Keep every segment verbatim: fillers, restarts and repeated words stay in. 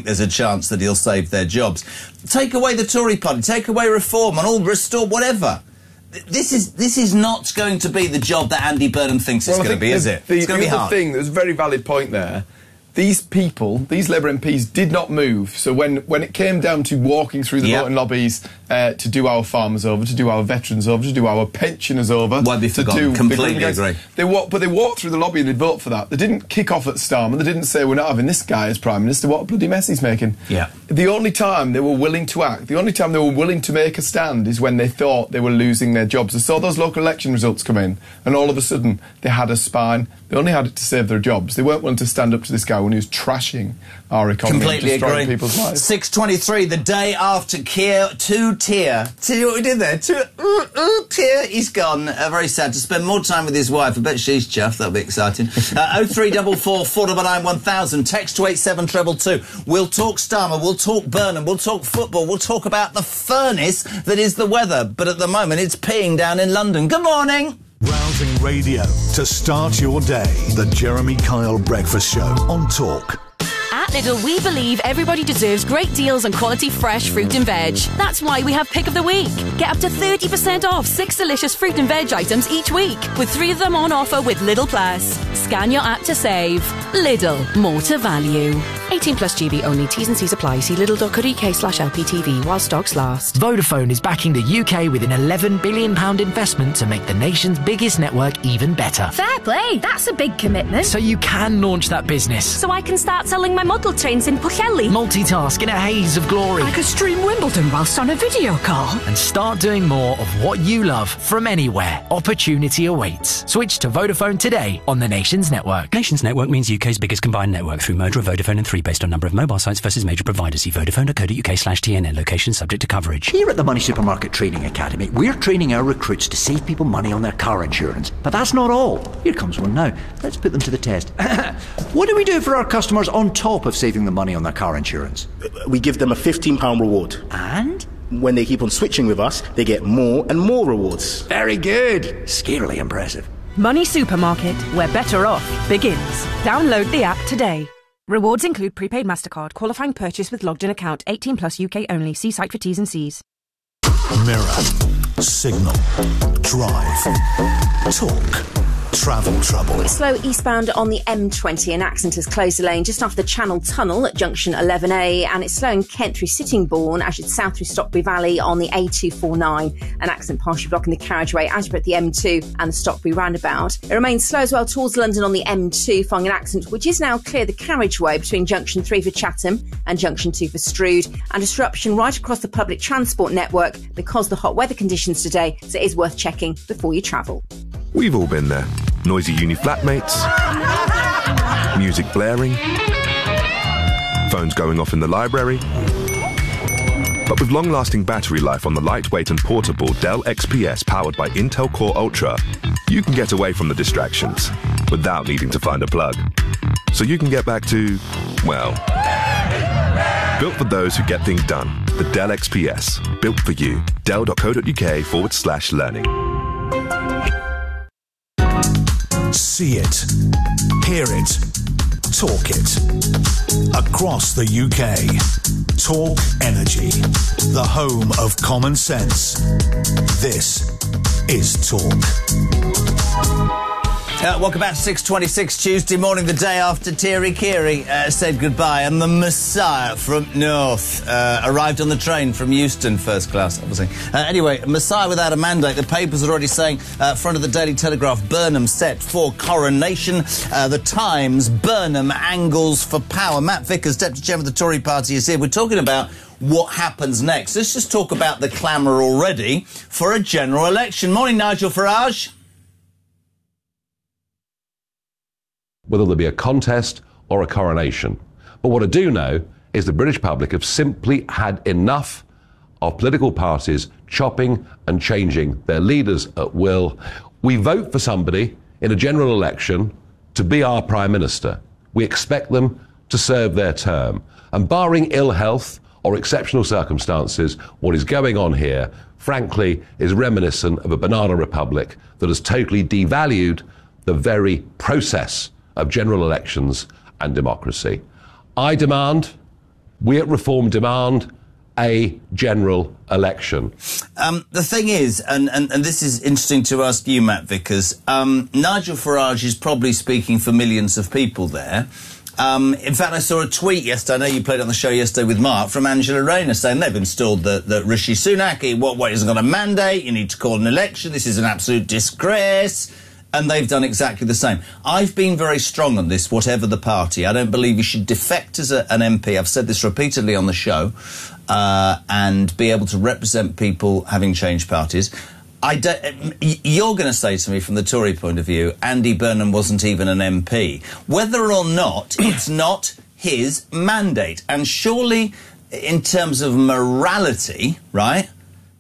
there's a chance that he'll save their jobs. Take away the Tory party, take away reform and all restore whatever. This is this is not going to be the job that Andy Burnham thinks well, it's going to be, the, is it? The, it's going to be hard. The thing, there's a very valid point there. These people, these Labour M Ps, did not move. So when, when it came down to walking through the yep. voting lobbies uh, to do our farmers over, to do our veterans over, to do our pensioners over... Won't be forgotten. Completely agree. They walk, but they walked through the lobby and they'd vote for that. They didn't kick off at Starmer. They didn't say, we're not having this guy as Prime Minister. What a bloody mess he's making. Yeah. The only time they were willing to act, the only time they were willing to make a stand is when they thought they were losing their jobs. They saw those local election results come in and all of a sudden they had a spine. They only had it to save their jobs. They weren't willing to stand up to this guy when he was trashing our economy. Completely and destroying agree. people's lives. six twenty-three, the day after Keir, two tier. See what we did there? Two, ooh, ooh, tier, he's gone. Uh, very sad to spend more time with his wife. I bet she's chuffed. That'll be exciting. Uh, oh three four four, four nine nine, one thousand. Text to eight seven two two two. We'll talk Starmer, we'll talk Burnham, we'll talk football, we'll talk about the furnace that is the weather. But at the moment, it's peeing down in London. Good morning. Rousing radio to start your day. The Jeremy Kyle Breakfast Show on Talk. At Lidl, we believe everybody deserves great deals on quality fresh fruit and veg. That's why we have Pick of the Week. Get up to thirty percent off six delicious fruit and veg items each week, with three of them on offer with Lidl Plus. Scan your app to save. Lidl, more to value. eighteen plus G B only. T's and C's apply. See lidl.co.uk slash LPTV while stocks last. Vodafone is backing the U K with an eleven billion pounds investment to make the nation's biggest network even better. Fair play, that's a big commitment. So you can launch that business. So I can start selling my model trains in Pwllheli. Multitask in a haze of glory. I could stream Wimbledon whilst on a video call. And start doing more of what you love from anywhere. Opportunity awaits. Switch to Vodafone today on the Nations Network. Nations Network means U K's biggest combined network through merger of Vodafone and three based on number of mobile sites versus major providers. See vodafone.co.uk slash TNN. Location subject to coverage. Here at the Money Supermarket Training Academy, we're training our recruits to save people money on their car insurance. But that's not all. Here comes one now. Let's put them to the test. What do we do for our customers on top of saving them money on their car insurance? We give them a fifteen pounds reward. And? When they keep on switching with us, they get more and more rewards. Very good. Scarily impressive. Money Supermarket, where better off begins. Download the app today. Rewards include prepaid MasterCard, qualifying purchase with logged in account, eighteen plus U K only. See site for T's and C's. Mirror, Signal, Drive, Talk. Travel trouble. It's slow eastbound on the M twenty. An accident has closed the lane just after the Channel Tunnel at junction eleven A, and it's slow in Kent through Sittingbourne as it's south through Stockbury Valley on the A two forty-nine. An accident partially blocking the carriageway as you're at the M two and the Stockbury roundabout. It remains slow as well towards London on the M two following an accident which is now clear the carriageway between junction three for Chatham and junction two for Strood, and disruption right across the public transport network because of the hot weather conditions today, so it is worth checking before you travel. We've all been there. Noisy uni flatmates, music blaring, phones going off in the library. But with long-lasting battery life on the lightweight and portable Dell X P S powered by Intel Core Ultra, you can get away from the distractions without needing to find a plug. So you can get back to, well, built for those who get things done. The Dell X P S, built for you. Dell.co.uk forward slash learning. See it, hear it, talk it. Across the U K, Talk Energy, the home of common sense. This is Talk. Uh, welcome back to six twenty-six Tuesday morning, the day after Thierry Kiri uh, said goodbye, and the Messiah from North uh, arrived on the train from Euston, first class, obviously. Uh, anyway, Messiah without a mandate. The papers are already saying, uh, front of the Daily Telegraph, Burnham set for coronation. Uh, the Times, Burnham angles for power. Matt Vickers, Deputy Chairman of the Tory Party, is here. We're talking about what happens next. Let's just talk about the clamour already for a general election. Morning, Nigel Farage. Whether there'll be a contest or a coronation. But what I do know is the British public have simply had enough of political parties chopping and changing their leaders at will. We vote for somebody in a general election to be our Prime Minister. We expect them to serve their term. And barring ill health or exceptional circumstances, what is going on here, frankly, is reminiscent of a banana republic that has totally devalued the very process of general elections and democracy. I demand We at Reform demand a general election. Um, the thing is, and, and, and this is interesting to ask you, Matt Vickers, um, Nigel Farage is probably speaking for millions of people there. Um, in fact, I saw a tweet yesterday, I know you played on the show yesterday with Mark, from Angela Rayner saying they've installed the, the Rishi Sunak, he, what, what, he's got a mandate, you need to call an election, this is an absolute disgrace. And they've done exactly the same. I've been very strong on this, whatever the party. I don't believe you should defect as a, an M P. I've said this repeatedly on the show, uh, and be able to represent people having changed parties. I don't, you're going to say to me, from the Tory point of view, Andy Burnham wasn't even an M P. Whether or not, it's not his mandate. And surely, in terms of morality, right,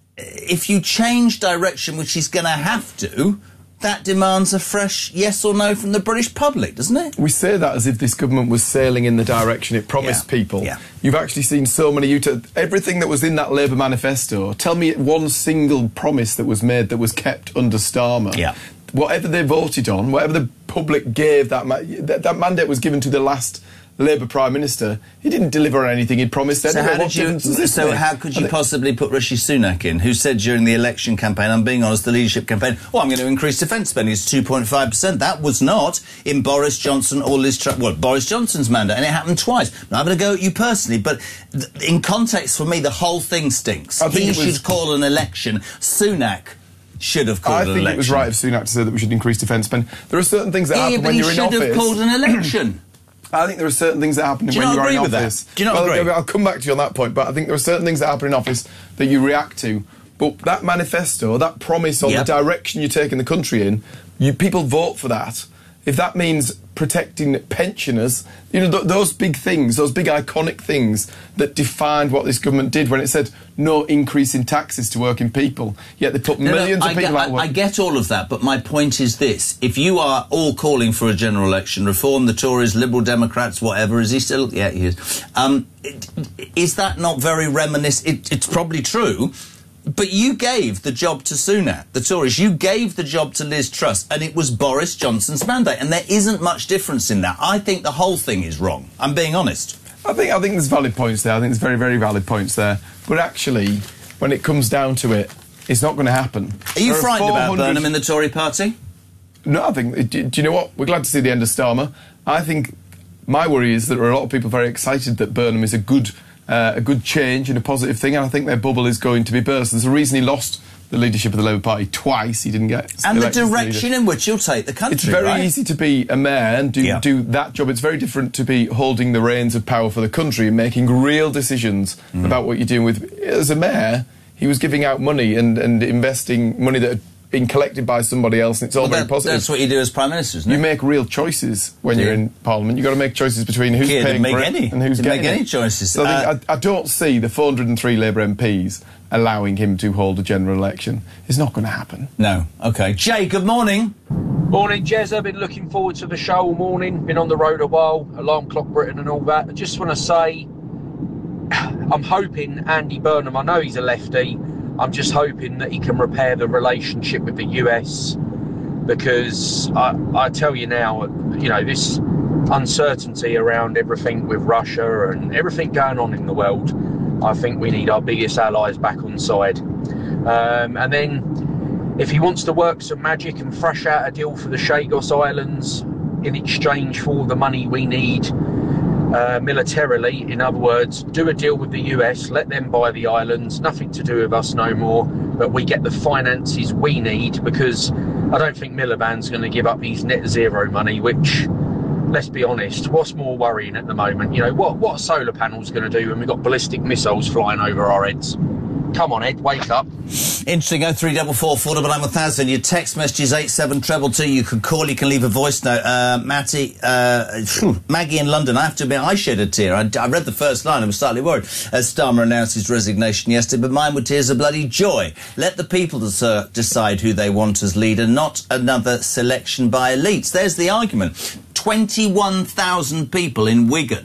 if you change direction, which he's going to have to, that demands a fresh yes or no from the British public, doesn't it? We say that as if this government was sailing in the direction it promised yeah. people. Yeah. You've actually seen so many... U- everything that was in that Labour manifesto, tell me one single promise that was made that was kept under Starmer. Yeah. Whatever they voted on, whatever the public gave, that, ma- that, that mandate was given to the last Labour Prime Minister. He didn't deliver on anything he'd promised. So, anyway. how, did you, so how could you possibly put Rishi Sunak in, who said during the election campaign, I'm being honest, the leadership campaign, oh, I'm going to increase defence spending to two point five percent. That was not in Boris Johnson or Liz Truss, well, Boris Johnson's mandate, and it happened twice. I'm not going to go at you personally, but th- in context, for me, the whole thing stinks. He should was... call an election. Sunak should have called I an election. I think it was right of Sunak to say that we should increase defence spending. There are certain things that yeah, happen but when he you're in office. should have called an election. I think there are certain things that happen when you you're in office. That? Do you not well, agree? I'll come back to you on that point, but I think there are certain things that happen in office that you react to. But that manifesto, that promise on yep. the direction you're taking the country in, you people vote for that. If that means protecting pensioners, you know, th- those big things, those big iconic things that defined what this government did when it said no increase in taxes to working people, yet they put no, millions no, of people get, out of work. I, I get all of that, but my point is this. If you are all calling for a general election, Reform, the Tories, Liberal Democrats, whatever, is he still... Yeah, he is. Um, it, is that not very reminiscent? It, it's probably true. But you gave the job to Sunak, the Tories. You gave the job to Liz Truss, and it was Boris Johnson's mandate. And there isn't much difference in that. I think the whole thing is wrong. I'm being honest. I think I think there's valid points there. I think there's very, very valid points there. But actually, when it comes down to it, it's not going to happen. Are you there frightened are about Burnham in the Tory party? No, I think... Do, do you know what? We're glad to see the end of Starmer. I think my worry is that there are a lot of people very excited that Burnham is a good... Uh, a good change and a positive thing, and I think their bubble is going to be burst. There's a reason he lost the leadership of the Labour Party twice. He didn't get and the direction in which you'll take the country. It's very right? easy to be a mayor and do yeah. do that job. It's very different to be holding the reins of power for the country and making real decisions mm. about what you're doing with. As a mayor, he was giving out money and and investing money that had been collected by somebody else, and it's all well, very that, positive. That's what you do as Prime Minister, isn't it? You make real choices when yeah. you're in Parliament. You've got to make choices between who's Keir paying make for it any. and who's didn't getting make any it. choices. So uh, I, think, I, I don't see the four hundred and three Labour M Ps allowing him to hold a general election. It's not going to happen. No. OK. Jay, good morning. Morning, Jez. I've been looking forward to the show all morning. Been on the road a while, Alarm Clock Britain and all that. I just want to say, I'm hoping Andy Burnham, I know he's a lefty, I'm just hoping that he can repair the relationship with the U S, because I, I tell you now, you know, this uncertainty around everything with Russia and everything going on in the world, I think we need our biggest allies back on side. Um, and then if he wants to work some magic and thrash out a deal for the Chagos Islands in exchange for all the money we need Uh, militarily, in other words, do a deal with the U S, let them buy the islands, nothing to do with us no more, but we get the finances we need, because I don't think Miliband's going to give up his net zero money, which, let's be honest, what's more worrying at the moment? You know, what, what are solar panels going to do when we've got ballistic missiles flying over our heads? Come on, Ed, wake up. Interesting. oh three four four, four nine one thousand. Your text message is eight seven two two. You can call, you can leave a voice note. Uh, Matty, uh, Maggie in London, I have to admit, I shed a tear. I, I read the first line, I was slightly worried as Starmer announced his resignation yesterday, but mine were tears of bloody joy. Let the people des- decide who they want as leader, not another selection by elites. There's the argument. twenty-one thousand people in Wigan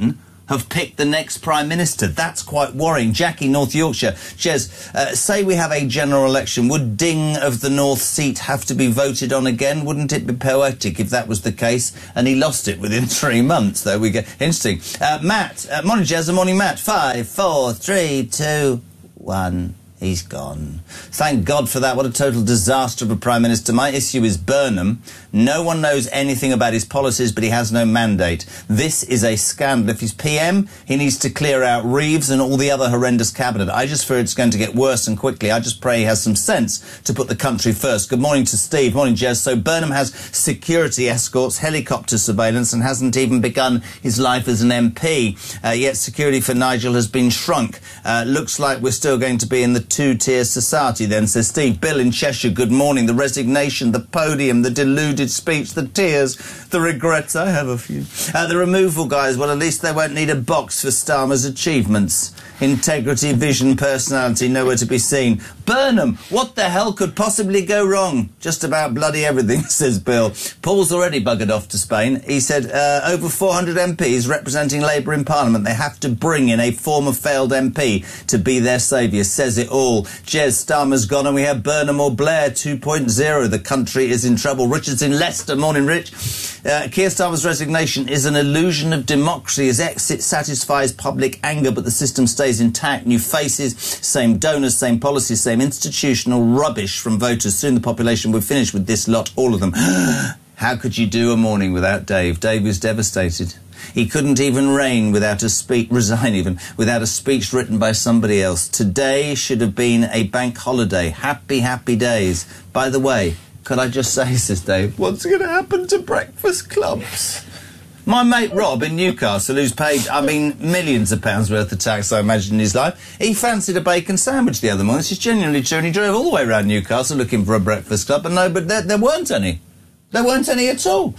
have picked the next Prime Minister. That's quite worrying. Jackie, North Yorkshire. Jez, uh, say we have a general election. Would Ding of the North seat have to be voted on again? Wouldn't it be poetic if that was the case? And he lost it within three months. There we go. Interesting. Uh, Matt. Uh, morning, Jez. And morning, Matt. Five, four, three, two, one. He's gone. Thank God for that. What a total disaster of a Prime Minister. My issue is Burnham. No one knows anything about his policies, but he has no mandate. This is a scandal. If he's P M, he needs to clear out Reeves and all the other horrendous cabinet. I just fear it's going to get worse and quickly. I just pray he has some sense to put the country first. Good morning to Steve. Morning, Jez. So Burnham has security escorts, helicopter surveillance, and hasn't even begun his life as an M P. Uh, yet security for Nigel has been shrunk. Uh, looks like we're still going to be in the two-tier society then, says Steve. Bill in Cheshire, good morning. The resignation, the podium, the deluded speech, the tears, the regrets. I have a few. Uh, the removal guys, well, at least they won't need a box for Starmer's achievements. Integrity, vision, personality, nowhere to be seen. Burnham, what the hell could possibly go wrong? Just about bloody everything, says Bill. Paul's already buggered off to Spain. He said uh, over four hundred M Ps representing Labour in Parliament. They have to bring in a former failed M P to be their saviour. Says it all. Jez, Starmer's gone and we have Burnham or Blair two point oh. The country is in trouble. Richard's in Leicester. Morning, Rich. Uh, Keir Starmer's resignation is an illusion of democracy. His exit satisfies public anger, but the system stays intact. New faces, same donors, same policies, same institutional rubbish from voters. Soon the population will finish with this lot, all of them. How could you do a morning without Dave? Dave was devastated. He couldn't even reign without a speech, resign even, without a speech written by somebody else. Today should have been a bank holiday. Happy, happy days. By the way, could I just say, says Dave, what's going to happen to breakfast clubs? My mate Rob in Newcastle, who's paid, I mean, millions of pounds worth of tax, I imagine, in his life, he fancied a bacon sandwich the other morning. This is genuinely true, and he drove all the way around Newcastle looking for a breakfast club, and no, but there, there weren't any. There weren't any at all.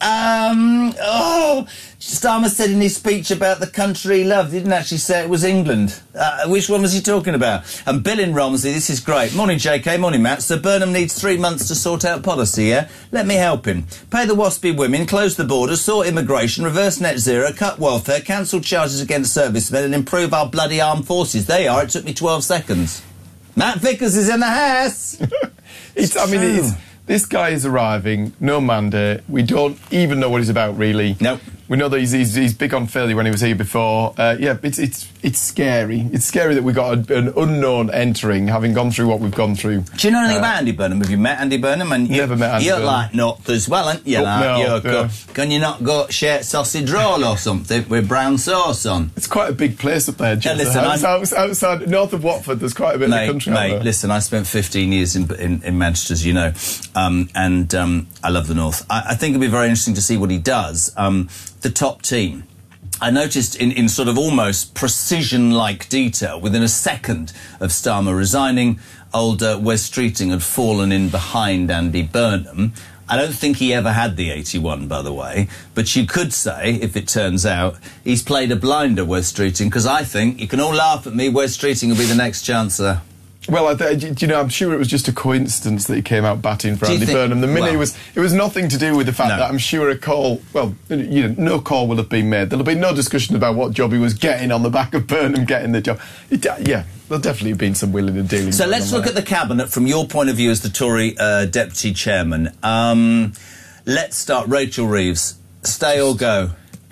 Um, oh, Starmer said in his speech about the country he loved, he didn't actually say it was England. Uh, which one was he talking about? And Bill in Romsey, this is great. Morning, J K. Morning, Matt. So Burnham needs three months to sort out policy, yeah? Let me help him. Pay the waspy women, close the borders, sort immigration, reverse net zero, cut welfare, cancel charges against servicemen, and improve our bloody armed forces. There you are. It took me twelve seconds. Matt Vickers is in the house. it's, I mean, it is. This guy is arriving, no mandate. We don't even know what he's about, really. Nope. We know that he's, he's, he's big on failure when he was here before. Uh, yeah, it's it's it's scary. It's scary that we got a, an unknown entering, having gone through what we've gone through. Do you know anything uh, about Andy Burnham? Have you met Andy Burnham? And you, never met Andy You're Burnham. like not as well, aren't you? Oh, like, no, you're yeah. co- Can you not go share sausage roll or something with brown sauce on? It's quite a big place up there, Jim. Yeah, listen, outside, outside north of Watford, there's quite a bit mate, of the country mate, out there. Listen, I spent fifteen years in, in, in Manchester, as you know, um, and um, I love the North. I, I think it'd be very interesting to see what he does. Um, the top team. I noticed in, in sort of almost precision-like detail, within a second of Starmer resigning, old uh, Wes Streeting had fallen in behind Andy Burnham. I don't think he ever had the eighty-one, by the way, but you could say, if it turns out, he's played a blinder, Wes Streeting, because I think, you can all laugh at me, Wes Streeting will be the next Chancellor. Well, I th- do you know, I'm sure it was just a coincidence that he came out batting for Andy think, Burnham. The minute well, it was, it was nothing to do with the fact no. that I'm sure a call, well, you know, no call will have been made. There'll be no discussion about what job he was getting on the back of Burnham getting the job. It, uh, yeah, there'll definitely have been some willing and dealing. So let's look there. at the cabinet from your point of view as the Tory uh, deputy chairman. Um, let's start. Rachel Reeves, stay or go?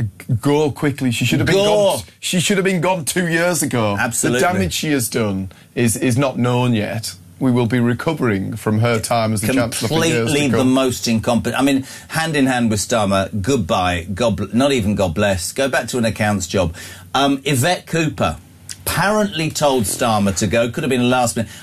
Go quickly. She should have been Go. gone. She should have been gone two years ago. Absolutely. The damage she has done is is not known yet. We will be recovering from her time as the Chancellor for years to Completely come. the most incompetent. I mean, hand in hand with Starmer, goodbye, God, bl- not even God bless, go back to an accounts job. Um, Yvette Cooper, apparently told Starmer to go, could have been a last minute.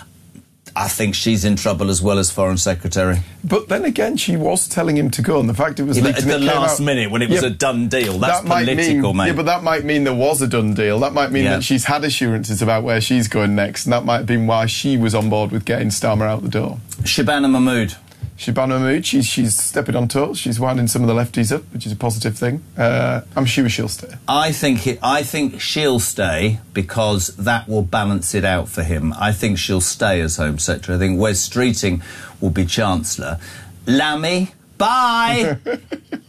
I think she's in trouble as well as Foreign Secretary. But then again, she was telling him to go, and the fact it was Yeah, leaked at and the it came last out- minute when it was Yeah, a done deal. That's that might political, mean, mate. Yeah, but that might mean there was a done deal. That might mean Yeah. that she's had assurances about where she's going next, and that might have been why she was on board with getting Starmer out the door. Shabana Mahmood. Shabana Mahmood, she's, she's stepping on toes. She's winding some of the lefties up, which is a positive thing. Uh, I'm sure she'll stay. I think it, I think she'll stay because that will balance it out for him. I think she'll stay as Home Secretary. I think Wes Streeting will be Chancellor. Lammy, bye!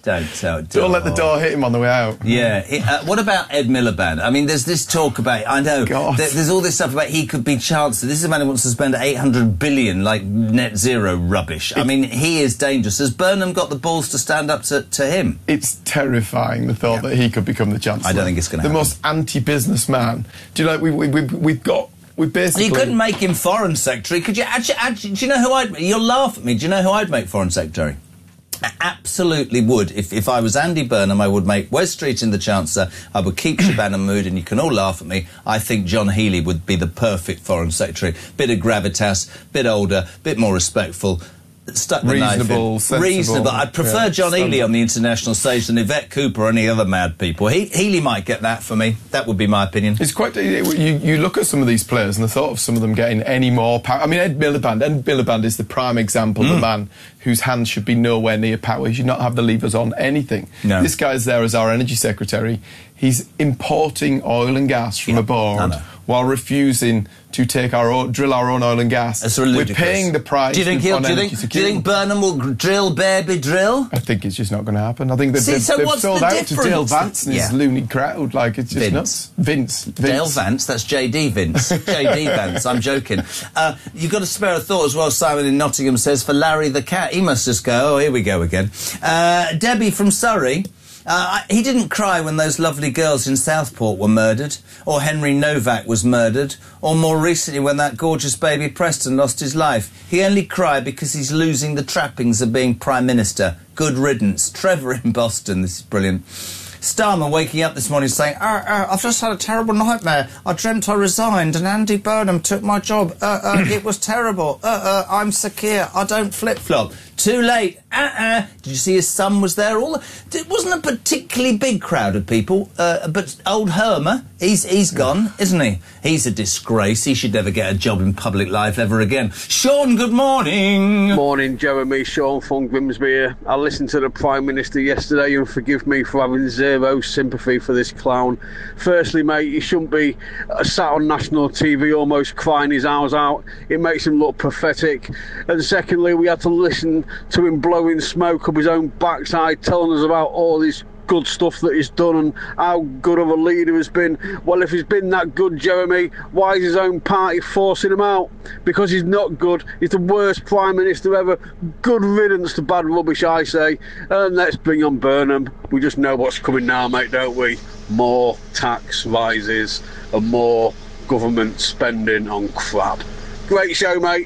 Don't tell. Don't let the door hit him on the way out. Yeah. He, uh, what about Ed Miliband? I mean, there's this talk about. I know. God. There, there's all this stuff about he could be Chancellor. This is a man who wants to spend eight hundred billion, like net zero rubbish. I mean, he is dangerous. Has Burnham got the balls to stand up to, to him? It's terrifying, the thought yeah. that he could become the Chancellor. I don't think it's going to happen. The most anti-business man. Do you know? We, we, we, we've got. We basically. You couldn't make him Foreign Secretary, could you? Actually, actually, do you know who I'd... You'll laugh at me. Do you know who I'd make Foreign Secretary? I absolutely would. If, if I was Andy Burnham, I would make Wes Streeting the Chancellor. I would keep Shabana Mood, and you can all laugh at me. I think John Healey would be the perfect Foreign Secretary. Bit of gravitas, bit older, bit more respectful. Stuck the reasonable, knife in. Reasonable. I'd prefer yeah, John standard. Healey on the international stage than Yvette Cooper or any other mad people. He, Healey might get that for me. That would be my opinion. It's quite. You, you look at some of these players and the thought of some of them getting any more power. I mean, Ed Miliband. Ed Miliband is the prime example mm. of a man whose hands should be nowhere near power. He should not have the levers on anything. No. This guy's there as our energy secretary. He's importing oil and gas from yeah, abroad while refusing to take our own, drill our own oil and gas. That's ludicrous. We're paying the price. Do you think he'll? Do you think, do you think Burnham will drill, baby, drill? I think it's just not going to happen. I think they've, See, they've, so they've what's sold the out difference? to Dale Vance and yeah. his loony crowd. Like it's just Vince. nuts. Vince, Vince. Dale Vance. That's J D Vince. J D Vance. I'm joking. Uh, you've got to spare a thought as well. Simon in Nottingham says for Larry the cat. He must just go. Oh, here we go again. Uh, Debbie from Surrey. Uh, he didn't cry when those lovely girls in Southport were murdered, or Henry Novak was murdered, or more recently when that gorgeous baby Preston lost his life. He only cried because he's losing the trappings of being Prime Minister. Good riddance. Trevor in Boston. This is brilliant. Starmer waking up this morning saying, uh, uh, I've just had a terrible nightmare. I dreamt I resigned and Andy Burnham took my job. Uh, uh, it was terrible. Uh, uh, I'm secure. I don't flip-flop. Too late. Uh-uh. Did you see his son was there? All the, it wasn't a particularly big crowd of people, uh, but old Hermer, he's he's gone, isn't he? He's a disgrace. He should never get a job in public life ever again. Sean, good morning. Morning, Jeremy. Sean from Grimsby here. I listened to the Prime Minister yesterday, and forgive me for having zero sympathy for this clown. Firstly, mate, he shouldn't be uh, sat on national T V almost crying his eyes out. It makes him look pathetic. And secondly, we had to listen to him blowing smoke up his own backside, telling us about all this good stuff that he's done and how good of a leader he's been. Well, if he's been that good, Jeremy, why is his own party forcing him out? Because he's not good. He's the worst Prime Minister ever. Good riddance to bad rubbish, I say. And let's bring on Burnham. We just know what's coming now, mate, don't we? More tax rises and more government spending on crap. Great show, mate.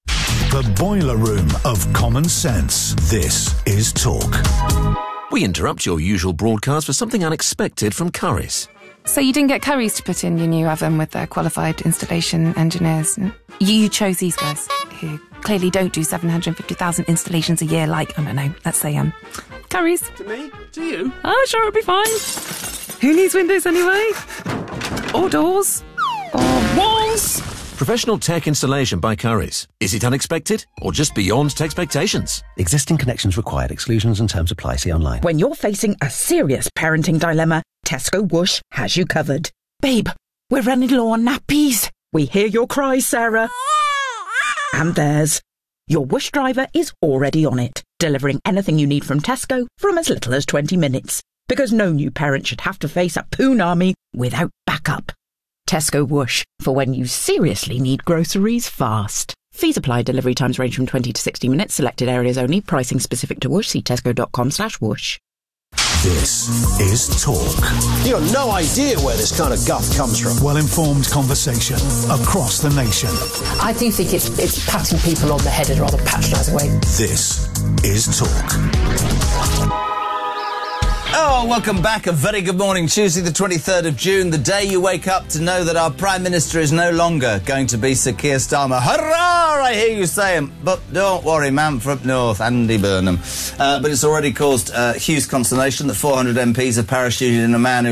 The boiler room of common sense. This is Talk. We interrupt your usual broadcast for something unexpected from Currys. So you didn't get Currys to put in your new oven with their qualified installation engineers? You chose these guys, who clearly don't do seven hundred fifty thousand installations a year like, I don't know, let's say, um, Currys. To me? To you? Oh, sure, it'll be fine. Who needs windows anyway? Or doors? Or walls? Professional tech installation by Currys. Is it unexpected or just beyond expectations? Existing connections required. Exclusions and terms apply. See online. When you're facing a serious parenting dilemma, Tesco Whoosh has you covered. Babe, we're running low on nappies. We hear your cries, Sarah. And theirs. Your Whoosh driver is already on it, delivering anything you need from Tesco from as little as twenty minutes. Because no new parent should have to face a poon army without backup. Tesco Whoosh, for when you seriously need groceries fast. Fees apply. Delivery times range from twenty to sixty minutes. Selected areas only. Pricing specific to Whoosh. See tesco.com slash whoosh. This is Talk. You have no idea where this kind of guff comes from. Well-informed conversation across the nation. I do think it's, it's patting people on the head in a rather patronising way. This is Talk. Oh, welcome back. A very good morning. Tuesday the twenty-third of June, the day you wake up to know that our Prime Minister is no longer going to be Sir Keir Starmer. Hurrah, I hear you saying. But don't worry, man from up north, Andy Burnham. Uh, but it's already caused uh, huge consternation that four hundred M Ps have parachuted in a man who was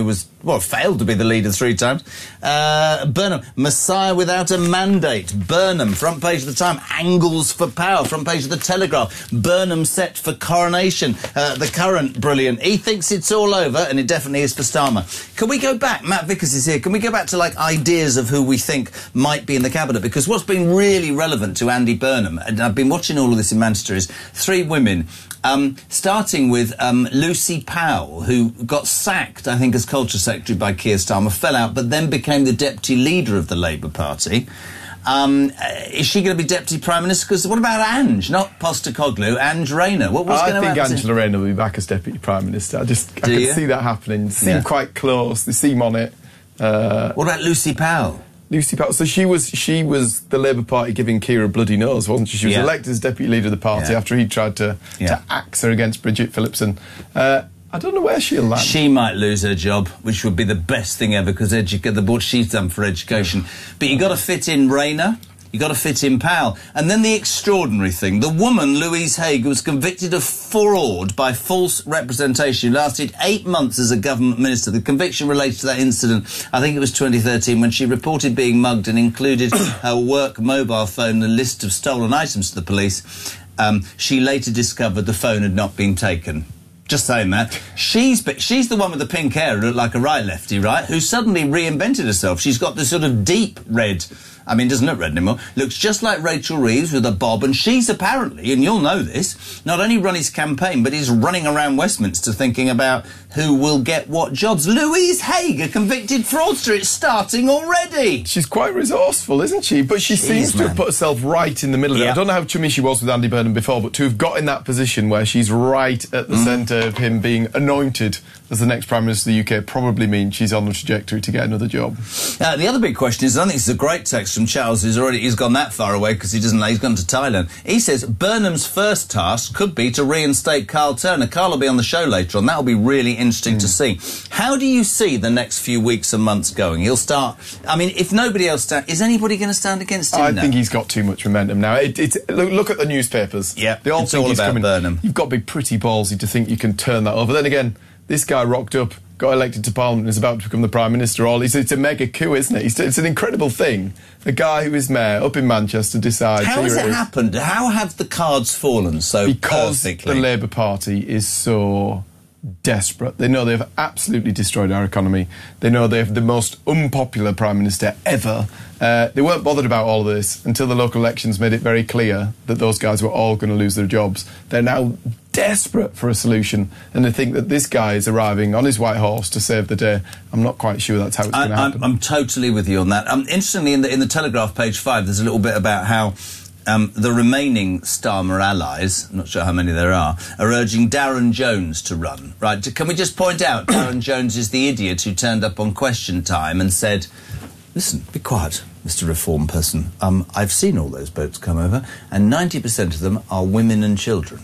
well, failed to be the leader three times. Uh, Burnham, Messiah without a mandate. Burnham, front page of the Time, angles for power. Front page of the Telegraph. Burnham set for coronation. Uh, the Current, brilliant. He thinks it's all over, and it definitely is for Starmer. Can we go back? Matt Vickers is here. Can we go back to, like, ideas of who we think might be in the cabinet? Because what's been really relevant to Andy Burnham, and I've been watching all of this in Manchester, is three women. Um, starting with um, Lucy Powell, who got sacked, I think, as Culture Secretary by Keir Starmer, fell out, but then became the Deputy Leader of the Labour Party. Um, is she going to be Deputy Prime Minister? Because what about Ange? Not Postecoglou, Ange Rayner. What, what's I going to happen? think Angela Rayner will be back as Deputy Prime Minister. I just I Do can you? see that happening. They seem Yeah. quite close. They seem on it. Uh, what about Lucy Powell? Lucy Powell. So she was she was the Labour Party giving Keir a bloody nose, wasn't she? She was Yeah. elected as Deputy Leader of the party Yeah. after he tried to, Yeah. to axe her against Bridget Phillipson. Uh, I don't know where she'll land. She might lose her job, which would be the best thing ever, because educa- the what she's done for education. But you got to fit in Rayner. You got to fit in Powell. And then the extraordinary thing, the woman, Louise Haig, was convicted of fraud by false representation, who lasted eight months as a government minister. The conviction relates to that incident, I think it was twenty thirteen, when she reported being mugged and included her work mobile phone in a list of stolen items to the police. Um, she later discovered the phone had not been taken. Just saying that. She's she's the one with the pink hair who looked like a right lefty, right? Who suddenly reinvented herself. She's got this sort of deep red. I mean, doesn't look red anymore. Looks just like Rachel Reeves with a bob. And she's apparently, and you'll know this, not only run his campaign, but he's running around Westminster thinking about who will get what jobs. Louise Haig, a convicted fraudster. It's starting already. She's quite resourceful, isn't she? But she Jeez, seems to man. have put herself right in the middle of it. Yeah. I don't know how chummy she was with Andy Burnham before, but to have got in that position where she's right at the Mm. centre of him being anointed as the next Prime Minister of the U K probably means she's on the trajectory to get another job. Uh, the other big question is, I think this is a great text from Charles, who's already he's gone that far away because he doesn't know he's gone to Thailand. He says Burnham's first task could be to reinstate Carl Turner. Carl will be on the show later on. That'll be really interesting mm. to see. How do you see the next few weeks and months going? He'll start. I mean, if nobody else stands, is anybody going to stand against him? I now? think he's got too much momentum now. It, it's look, look at the newspapers. Yeah, they all it's think all he's about coming. Burnham. You've got to be pretty ballsy to think you can turn that over. Then again, this guy rocked up, got elected to Parliament, and is about to become the Prime Minister. All it's, it's a mega coup, isn't it? It's, it's an incredible thing. The guy who is mayor up in Manchester decides. How has here it is. happened? How have the cards fallen so Because perfectly? the Labour Party is so desperate. They know they've absolutely destroyed our economy. They know they have the most unpopular Prime Minister ever. Uh, they weren't bothered about all of this until the local elections made it very clear that those guys were all going to lose their jobs. They're now desperate for a solution, and they think that this guy is arriving on his white horse to save the day. I'm not quite sure that's how it's going to happen. I'm, I'm totally with you on that. Um, interestingly, in the, in the Telegraph, page five, there's a little bit about how Um, the remaining Starmer allies, I'm not sure how many there are, are urging Darren Jones to run. Right? Can we just point out Darren Jones is the idiot who turned up on Question Time and said, listen, be quiet, Mister Reform person. Um, I've seen all those boats come over, and ninety percent of them are women and children.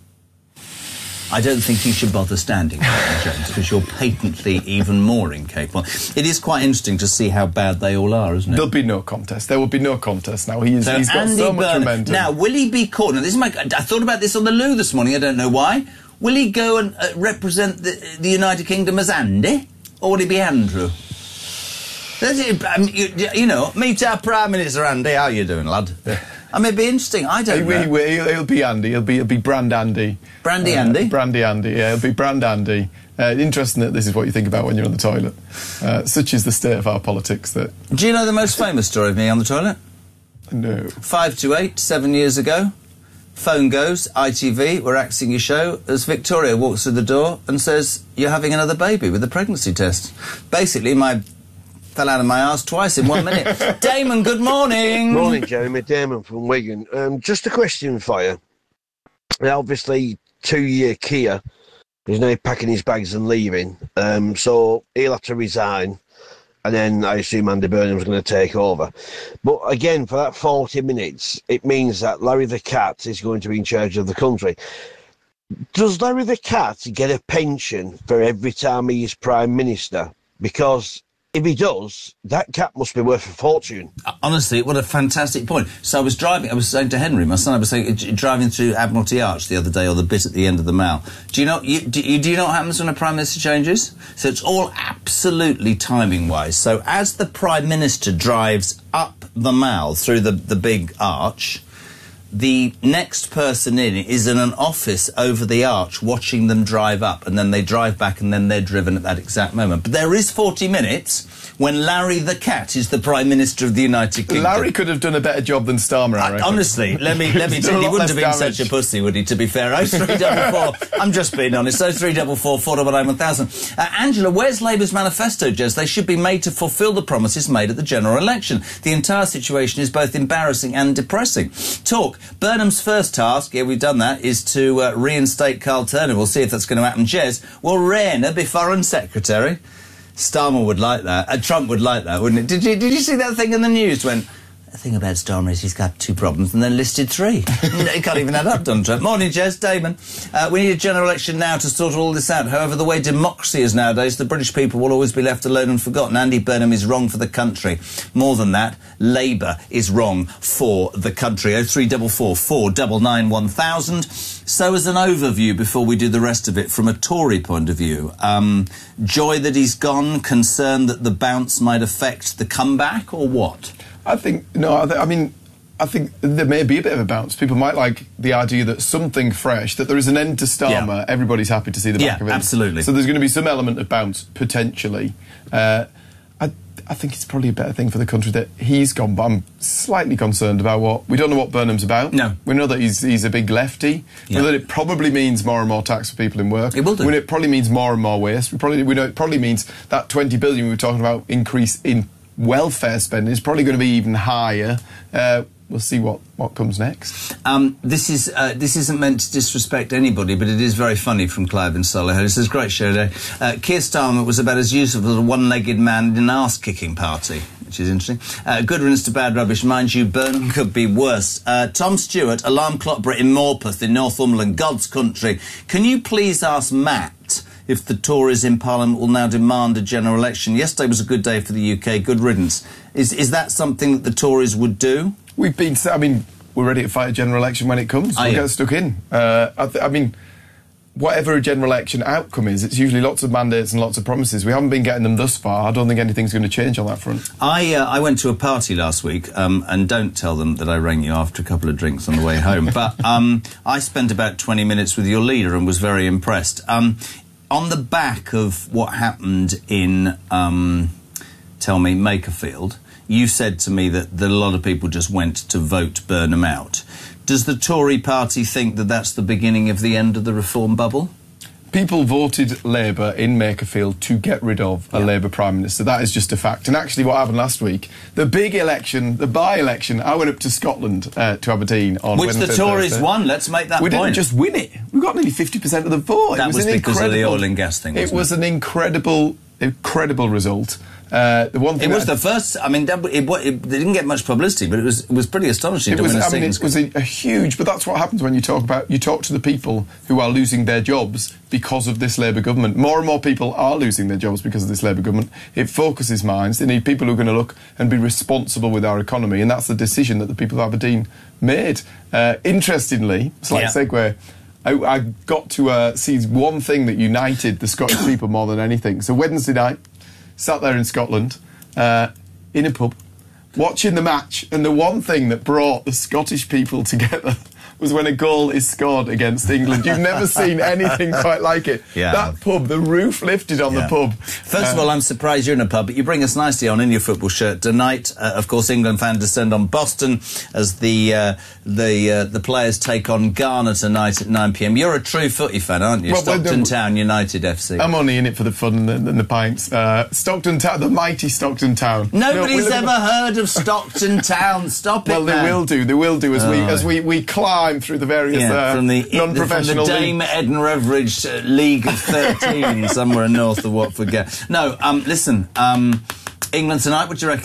I don't think you should bother standing, Darren Jones, because you're patently even more incapable. It is quite interesting to see how bad they all are, isn't it? There'll be no contest. There will be no contest now. He is, So he's got Andy so much Burnham. momentum. Now, will he be caught? Now, this is my. I thought about this on the loo this morning. I don't know why. Will he go and uh, represent the, the United Kingdom as Andy, or will he be Andrew? That's it, um, you, you know, meet our Prime Minister, Andy. How you doing, lad? I mean, it'd be interesting. I don't He, know. he, will- he'll, he'll be Andy. He'll be, he'll be Brand Andy. Brandy Uh, Andy? Brandy Andy, yeah. He'll be Brand Andy. Uh, interesting that this is what you think about when you're on the toilet. Uh, such is the state of our politics that... Do you know the most famous story of me on the toilet? No. Five to eight, seven years ago. Phone goes, I T V, we're axing your show, as Victoria walks through the door and says, you're having another baby with a pregnancy test. Basically, my... fell out of my arse twice in one minute. Damon, good morning. Morning, Jeremy. Damon from Wigan. Um, just a question for you. Now, obviously, two-year Keir is now packing his bags and leaving, um, so he'll have to resign, and then I assume Andy Burnham's going to take over. But again, for that forty minutes, it means that Larry the Cat is going to be in charge of the country. Does Larry the Cat get a pension for every time he is Prime Minister? Because if he does, that cap must be worth a fortune. Honestly, what a fantastic point. So I was driving, I was saying to Henry, my son, I was saying, driving through Admiralty Arch the other day, or the bit at the end of the Mall. Do you know, you, do, you, do you know what happens when a Prime Minister changes? So it's all absolutely timing-wise. So as the Prime Minister drives up the Mall through the, the big arch, the next person in is in an office over the arch watching them drive up, and then they drive back, and then they're driven at that exact moment. But there is forty minutes when Larry the Cat is the Prime Minister of the United Kingdom. Larry could have done a better job than Starmer, I reckon. Honestly, let me let me tell you, he wouldn't have been damage. such a pussy, would he, to be fair? oh three four four, I'm just being honest, oh three four four, four nine nine, one thousand. Uh, Angela, where's Labour's manifesto, Jez? They should be made to fulfil the promises made at the general election. The entire situation is both embarrassing and depressing. Talk. Burnham's first task, yeah, we've done that, is to uh, reinstate Carl Turner. We'll see if that's going to happen. Jez, will Rayner be Foreign Secretary? Starmer would like that. Uh, Trump would like that, wouldn't it? Did you, did you see that thing in the news when... The thing about Starmer is he's got two problems and then listed three. He can't even add up, Donald Trump. Morning, Jez. Damon. Uh, we need a general election now to sort all this out. However, the way democracy is nowadays, the British people will always be left alone and forgotten. Andy Burnham is wrong for the country. More than that, Labour is wrong for the country. oh three four four, four nine nine, one thousand. So as an overview, before we do the rest of it, from a Tory point of view, um, joy that he's gone, concern that the bounce might affect the comeback, or what? I think, no, I, th I mean, I think there may be a bit of a bounce. People might like the idea that something fresh, that there is an end to Starmer, yeah. Everybody's happy to see the back yeah, of it. Absolutely. So there's going to be some element of bounce, potentially. Uh, I, I think it's probably a better thing for the country that he's gone, but I'm slightly concerned about what... We don't know what Burnham's about. No. We know that he's, he's a big lefty. Yeah. We know that it probably means more and more tax for people in work. It will do. We know it probably means more and more waste. We, probably, we know it probably means that twenty billion we were talking about increase in welfare spending is probably going to be even higher. Uh, we'll see what, what comes next. Um, this is uh, this isn't meant to disrespect anybody, but it is very funny from Clive in Solihull. It says, great show today. Uh, Keir Starmer was about as useful as a one-legged man in an arse-kicking party, which is interesting. Uh, good riddance to bad rubbish. Mind you, Burnham could be worse. Uh, Tom Stewart, Alarm Clock Brit in Morpeth in Northumberland, God's country. Can you please ask Matt if the Tories in Parliament will now demand a general election? Yesterday was a good day for the U K, good riddance. Is, is that something that the Tories would do? We've been, I mean, we're ready to fight a general election when it comes. Are we'll you? get stuck in. Uh, I, th I mean, whatever a general election outcome is, it's usually lots of mandates and lots of promises. We haven't been getting them thus far. I don't think anything's going to change on that front. I uh, I went to a party last week, um, and don't tell them that I rang you after a couple of drinks on the way home, but um, I spent about twenty minutes with your leader and was very impressed. Um, On the back of what happened in, um, tell me, Makerfield, you said to me that, that a lot of people just went to vote Burnham out. Does the Tory party think that that's the beginning of the end of the reform bubble? People voted Labour in Makerfield to get rid of a yeah. Labour Prime Minister. That is just a fact. And actually what happened last week, the big election, the by-election, I went up to Scotland, uh, to Aberdeen on Which Wednesday, the Tories Thursday. won, let's make that we point. We didn't just win it. We got nearly fifty percent of the vote. That it was, was an because of the oil and gas thing, wasn't it? It was an incredible, incredible result. Uh, the one thing it was the first. I mean, it, it, it didn't get much publicity, but it was it was pretty astonishing. It to was. win a I mean, it was a, a huge. But that's what happens when you talk about you talk to the people who are losing their jobs because of this Labour government. More and more people are losing their jobs because of this Labour government. It focuses minds. They need people who are going to look and be responsible with our economy, and that's the decision that the people of Aberdeen made. Uh, interestingly, slight yeah. segue. I, I got to uh, see one thing that united the Scottish people more than anything. So Wednesday night, sat there in Scotland. Uh, in a pub, watching the match, and the one thing that brought the Scottish people together was when a goal is scored against England. You've never seen anything quite like it. Yeah. That pub, the roof lifted on yeah. the pub. First uh, of all, I'm surprised you're in a pub, but you bring us nicely on in your football shirt tonight. Uh, of course, England fans descend on Boston as the uh, the uh, the players take on Ghana tonight at nine p m. You're a true footy fan, aren't you? Well, Stockton Town United F C. I'm only in it for the fun and the, and the pints. Uh, Stockton Town, the mighty Stockton Town. Nobody's no, ever heard of Stockton Town. Stop it. Well, they now. will do. They will do as oh. we as we we climb through the various yeah, uh, from the non-professional from the Dame leagues. Edna Everage uh, League of thirteen somewhere north of Watford. No, um, listen, um, England tonight. What do you reckon?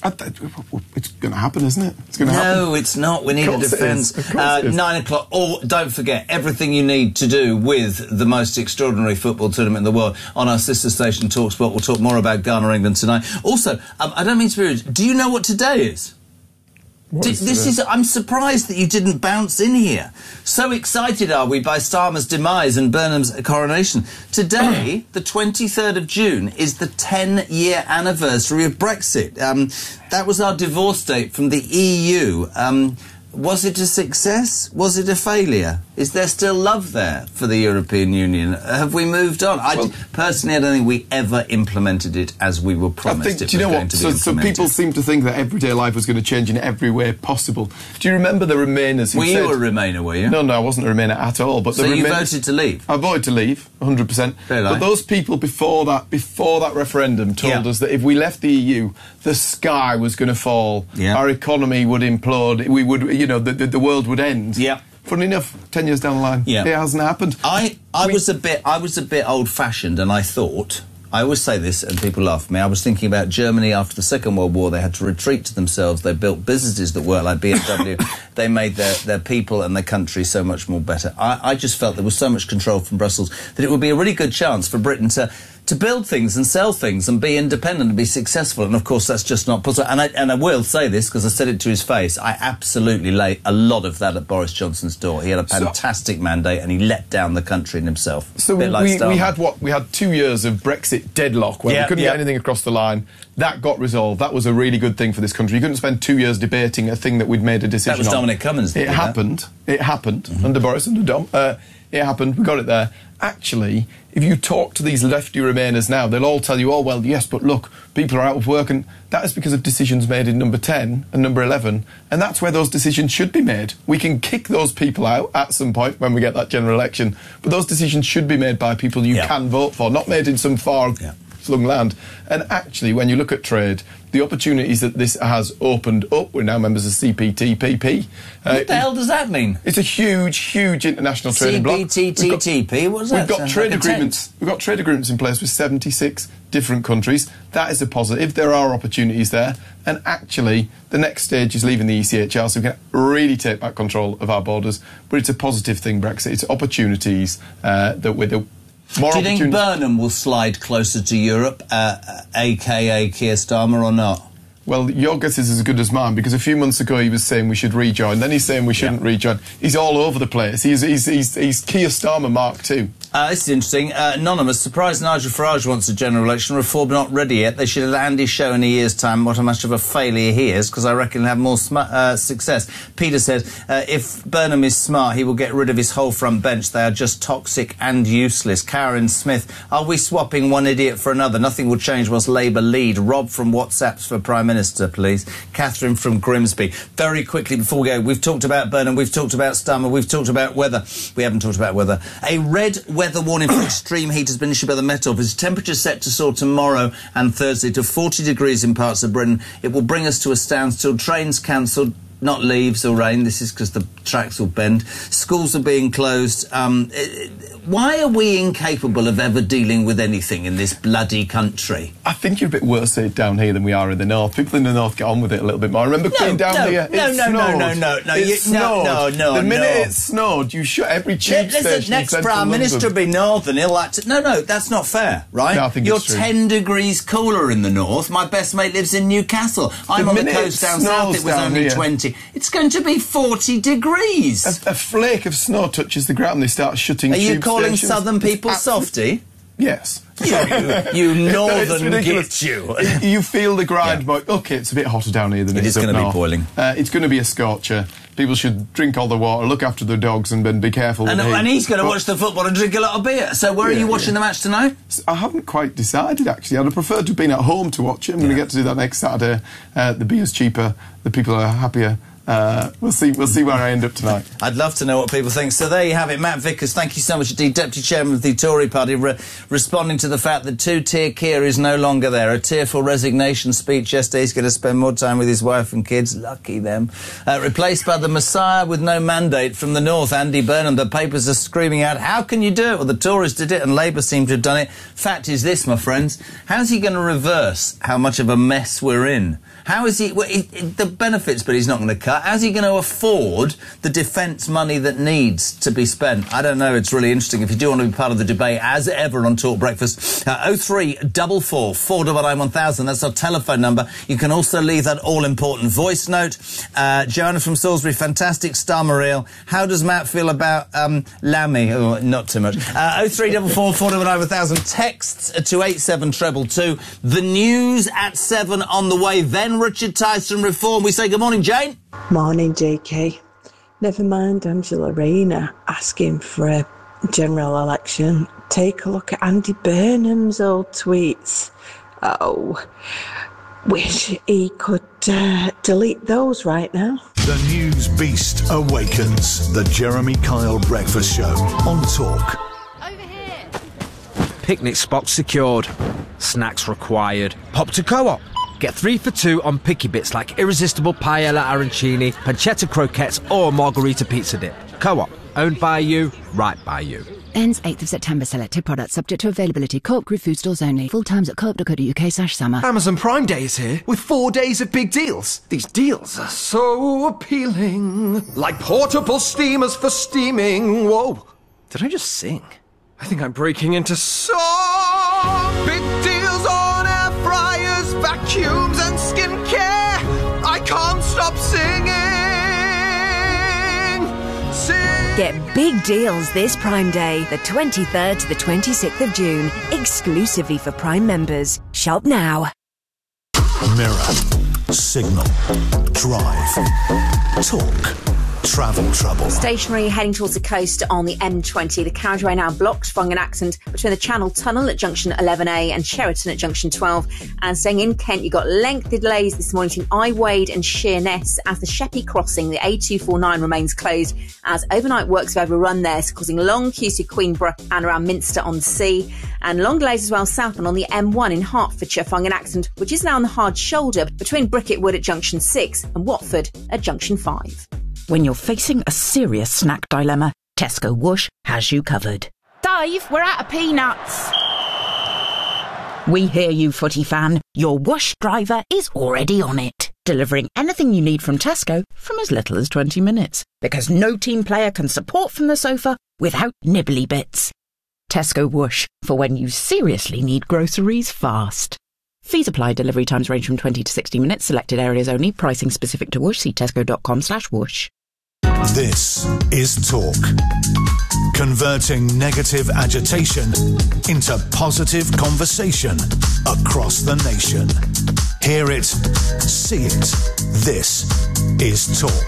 I th- it's going to happen, isn't it? It's going to no, happen. No, it's not. We need a defence. Uh, nine o'clock. Oh, don't forget, everything you need to do with the most extraordinary football tournament in the world on our sister station, TalkSport. We'll talk more about Ghana, England tonight. Also, um, I don't mean to be rude. Do you know what today is? D- is this is. I'm surprised that you didn't bounce in here. So excited are we by Starmer's demise and Burnham's coronation. Today, the twenty-third of June, is the ten-year anniversary of Brexit. Um, that was our divorce date from the E U. Um, was it a success? Was it a failure? Is there still love there for the European Union? Have we moved on? I well, d- personally, I don't think we ever implemented it as we were promised. I think, it do you was know going what? to be So, so implemented. people seem to think that everyday life was going to change in every way possible. Do you remember the Remainers who Were said... you a Remainer, were you? No, no, I wasn't a Remainer at all. But so the you Remainers, voted to leave? I voted to leave, one hundred percent. But those people before that, before that referendum told yeah. us that if we left the E U, the sky was going to fall, yeah. our economy would implode, we would, you know, the, the, the world would end. Yeah. Funny enough, ten years down the line, yeah. it hasn't happened. I, I we, was a bit I was a bit old-fashioned, and I thought, I always say this, and people laugh at me, I was thinking about Germany after the Second World War. They had to retreat to themselves. They built businesses that worked like B M W. They made their, their people and their country so much more better. I, I just felt there was so much control from Brussels that it would be a really good chance for Britain to... to build things and sell things and be independent and be successful. And, of course, that's just not possible. And I, and I will say this, because I said it to his face, I absolutely lay a lot of that at Boris Johnson's door. He had a fantastic so, mandate and he let down the country and himself. So bit we, like we had what? We had two years of Brexit deadlock where yep, we couldn't yep. get anything across the line. That got resolved. That was a really good thing for this country. You couldn't spend two years debating a thing that we'd made a decision on. That was on. Dominic Cummings. It happened. That. It happened mm-hmm. under Boris, under Dom. Uh, it happened. We got it there. Actually, if you talk to these lefty Remainers now, they'll all tell you, oh, well, yes, but look, people are out of work, and that is because of decisions made in number ten and number eleven, and that's where those decisions should be made. We can kick those people out at some point when we get that general election, but those decisions should be made by people you yeah. can vote for, not made in some far... Yeah. flung land. And actually, when you look at trade, the opportunities that this has opened up, we're now members of C P T P P. Uh, what the hell does that mean? It's a huge, huge international trading bloc. C P T T P, what does that We've got trade like agreements. We've got trade agreements in place with seventy-six different countries. That is a positive. There are opportunities there. And actually, the next stage is leaving the E C H R, so we can really take back control of our borders. But it's a positive thing, Brexit. It's opportunities uh, that we're the More Do you think Burnham will slide closer to Europe, uh, a k a. Keir Starmer, or not? Well, your guess is as good as mine, because a few months ago he was saying we should rejoin, then he's saying we shouldn't yeah. rejoin. He's all over the place. He's, he's, he's, he's Keir Starmer Mark two. Uh, this is interesting. Uh, Anonymous, surprised Nigel Farage wants a general election. Reform not ready yet. They should have Andy show in a year's time what a much of a failure he is, because I reckon he'll have more sm- uh, success. Peter said, uh, if Burnham is smart, he will get rid of his whole front bench. They are just toxic and useless. Karen Smith, are we swapping one idiot for another? Nothing will change whilst Labour lead. Rob from WhatsApps for Prime Minister, please. Catherine from Grimsby. Very quickly before we go, we've talked about Burnham, we've talked about Starmer, we've talked about weather. We haven't talked about weather. A red weather warning for extreme heat has been issued by the Met Office. Temperature set to soar tomorrow and Thursday to forty degrees in parts of Britain. It will bring us to a standstill. Trains cancelled. Not leaves or rain. This is because the tracks will bend. Schools are being closed. Um, it, why are we incapable of ever dealing with anything in this bloody country? I think you're a bit worse down here than we are in the north. People in the north get on with it a little bit more. I remember no, being down no, here. No, it no, snowed. no, no, no, no, it you, snowed. no, no, no. The minute no. it snowed, you shut every tube Listen, station. next in Prime London. Minister will be northern. He'll like to... No, no, that's not fair, right? No, I think You're it's true. ten degrees cooler in the north. My best mate lives in Newcastle. I'm the on the coast down south. It was only here. twenty. It's going to be forty degrees. A, a flake of snow touches the ground, they start shutting Are tube you calling stations. southern people It's softy? Yes. You, you northern no, git you. You feel the grind Yeah. more. OK, it's a bit hotter down here than it, it is is going to be north. boiling. Uh, it's going to be a scorcher. People should drink all the water, look after their dogs, and then be careful And, with heat. and he's going to But, watch the football and drink a lot of beer. So where yeah, are you watching yeah. the match tonight? I haven't quite decided, actually. I'd have preferred to have been at home to watch it. I'm yeah. going to get to do that next Saturday. Uh, the beer's cheaper, the people are happier, Uh, we'll see. We'll see where I end up tonight. I'd love to know what people think. So there you have it, Matt Vickers. Thank you so much indeed, Deputy Chairman of the Tory Party, re- responding to the fact that two-tier Keir is no longer there. A tearful resignation speech yesterday. He's going to spend more time with his wife and kids. Lucky them. Uh, replaced by the Messiah with no mandate from the North, Andy Burnham. The papers are screaming out, "How can you do it?" Well, the Tories did it, and Labour seem to have done it. Fact is this, my friends: how's he going to reverse how much of a mess we're in? How is he... Well, he, the benefits, but he's not going to cut. How's he going to afford the defence money that needs to be spent? I don't know. It's really interesting. If you do want to be part of the debate, as ever on Talk Breakfast, uh, oh three four four, four nine nine, one thousand. That's our telephone number. You can also leave that all-important voice note. Uh, Joanna from Salisbury, fantastic. Star Mariel. How does Matt feel about um, Lammy? Oh, not too much. Uh, oh three four four, four nine nine, one thousand. Texts to eight seven two two. The news at seven on the way. Then Richard Tyson Reform. We say good morning, Jane. Morning, J K. Never mind Angela Rayner asking for a general election. Take a look at Andy Burnham's old tweets. Oh, wish he could uh, delete those right now. The news beast awakens. The Jeremy Kyle Breakfast Show on Talk. Picnic spot secured. Snacks required. Pop to Co-op. Get three for two on picky bits like irresistible paella arancini, pancetta croquettes or margarita pizza dip. Co-op. Owned by you, right by you. Ends eighth of September. Selected products subject to availability. Co-op Group food stores only. Full times at co-op dot co dot uk slash summer. Amazon Prime Day is here with four days of big deals. These deals are so appealing. Like portable steamers for steaming. Whoa. Did I just sing? I think I'm breaking into song. Big deals on air fryers, vacuums and skincare. I can't stop singing. Sing. Get big deals this Prime Day, the twenty-third to the twenty-sixth of June, exclusively for Prime members. Shop now. Mirror, Signal, Drive, Talk. Travel trouble. Stationary heading towards the coast on the M twenty. The carriageway now blocked following an accident between the Channel Tunnel at junction eleven A and Sheraton at junction twelve. And staying in Kent, you've got lengthy delays this morning between Iwade and Sheerness as the Sheppey crossing, the A two forty-nine, remains closed as overnight works have overrun there, so causing long queues to Queenborough and around Minster on Sea. And long delays as well southbound on the M one in Hertfordshire following an accident which is now on the hard shoulder between Bricket Wood at junction six and Watford at junction five. When you're facing a serious snack dilemma, Tesco Whoosh has you covered. Dave, we're out of peanuts. We hear you, footy fan. Your Whoosh driver is already on it, delivering anything you need from Tesco from as little as twenty minutes. Because no team player can support from the sofa without nibbly bits. Tesco Whoosh, for when you seriously need groceries fast. Fees apply. Delivery times range from twenty to sixty minutes. Selected areas only. Pricing specific to Whoosh. See tesco.com slash whoosh. This is Talk. Converting negative agitation into positive conversation across the nation. Hear it, see it. This is Talk.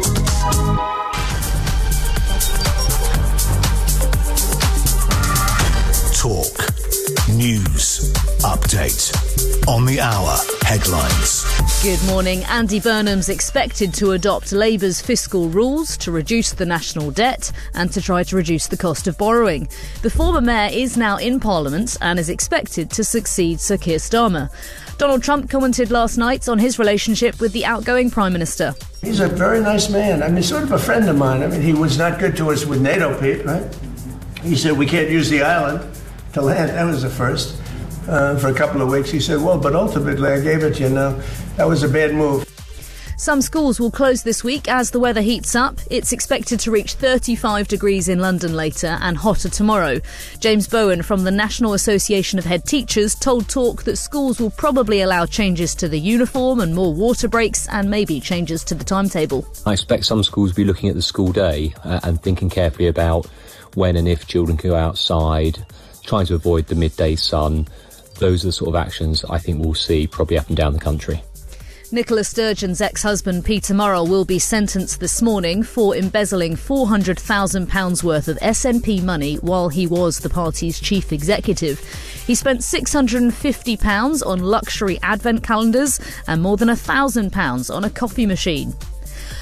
Talk. News update on the hour headlines. Good morning. Andy Burnham's expected to adopt Labour's fiscal rules to reduce the national debt and to try to reduce the cost of borrowing. The former mayor is now in Parliament and is expected to succeed Sir Keir Starmer. Donald Trump commented last night on his relationship with the outgoing Prime Minister. He's a very nice man. I mean, sort of a friend of mine. I mean, he was not good to us with NATO, Pete, right? He said we can't use the island to land. That was the first. Uh, for a couple of weeks, he said, well, but ultimately I gave it to you now. That was a bad move. Some schools will close this week as the weather heats up. It's expected to reach thirty-five degrees in London later and hotter tomorrow. James Bowen from the National Association of Head Teachers told Talk that schools will probably allow changes to the uniform and more water breaks and maybe changes to the timetable. I expect some schools will be looking at the school day uh, and thinking carefully about when and if children can go outside, trying to avoid the midday sun. Those are the sort of actions I think we'll see probably up and down the country. Nicola Sturgeon's ex-husband Peter Murrell will be sentenced this morning for embezzling four hundred thousand pounds worth of S N P money while he was the party's chief executive. He spent six hundred fifty pounds on luxury advent calendars and more than one thousand pounds on a coffee machine.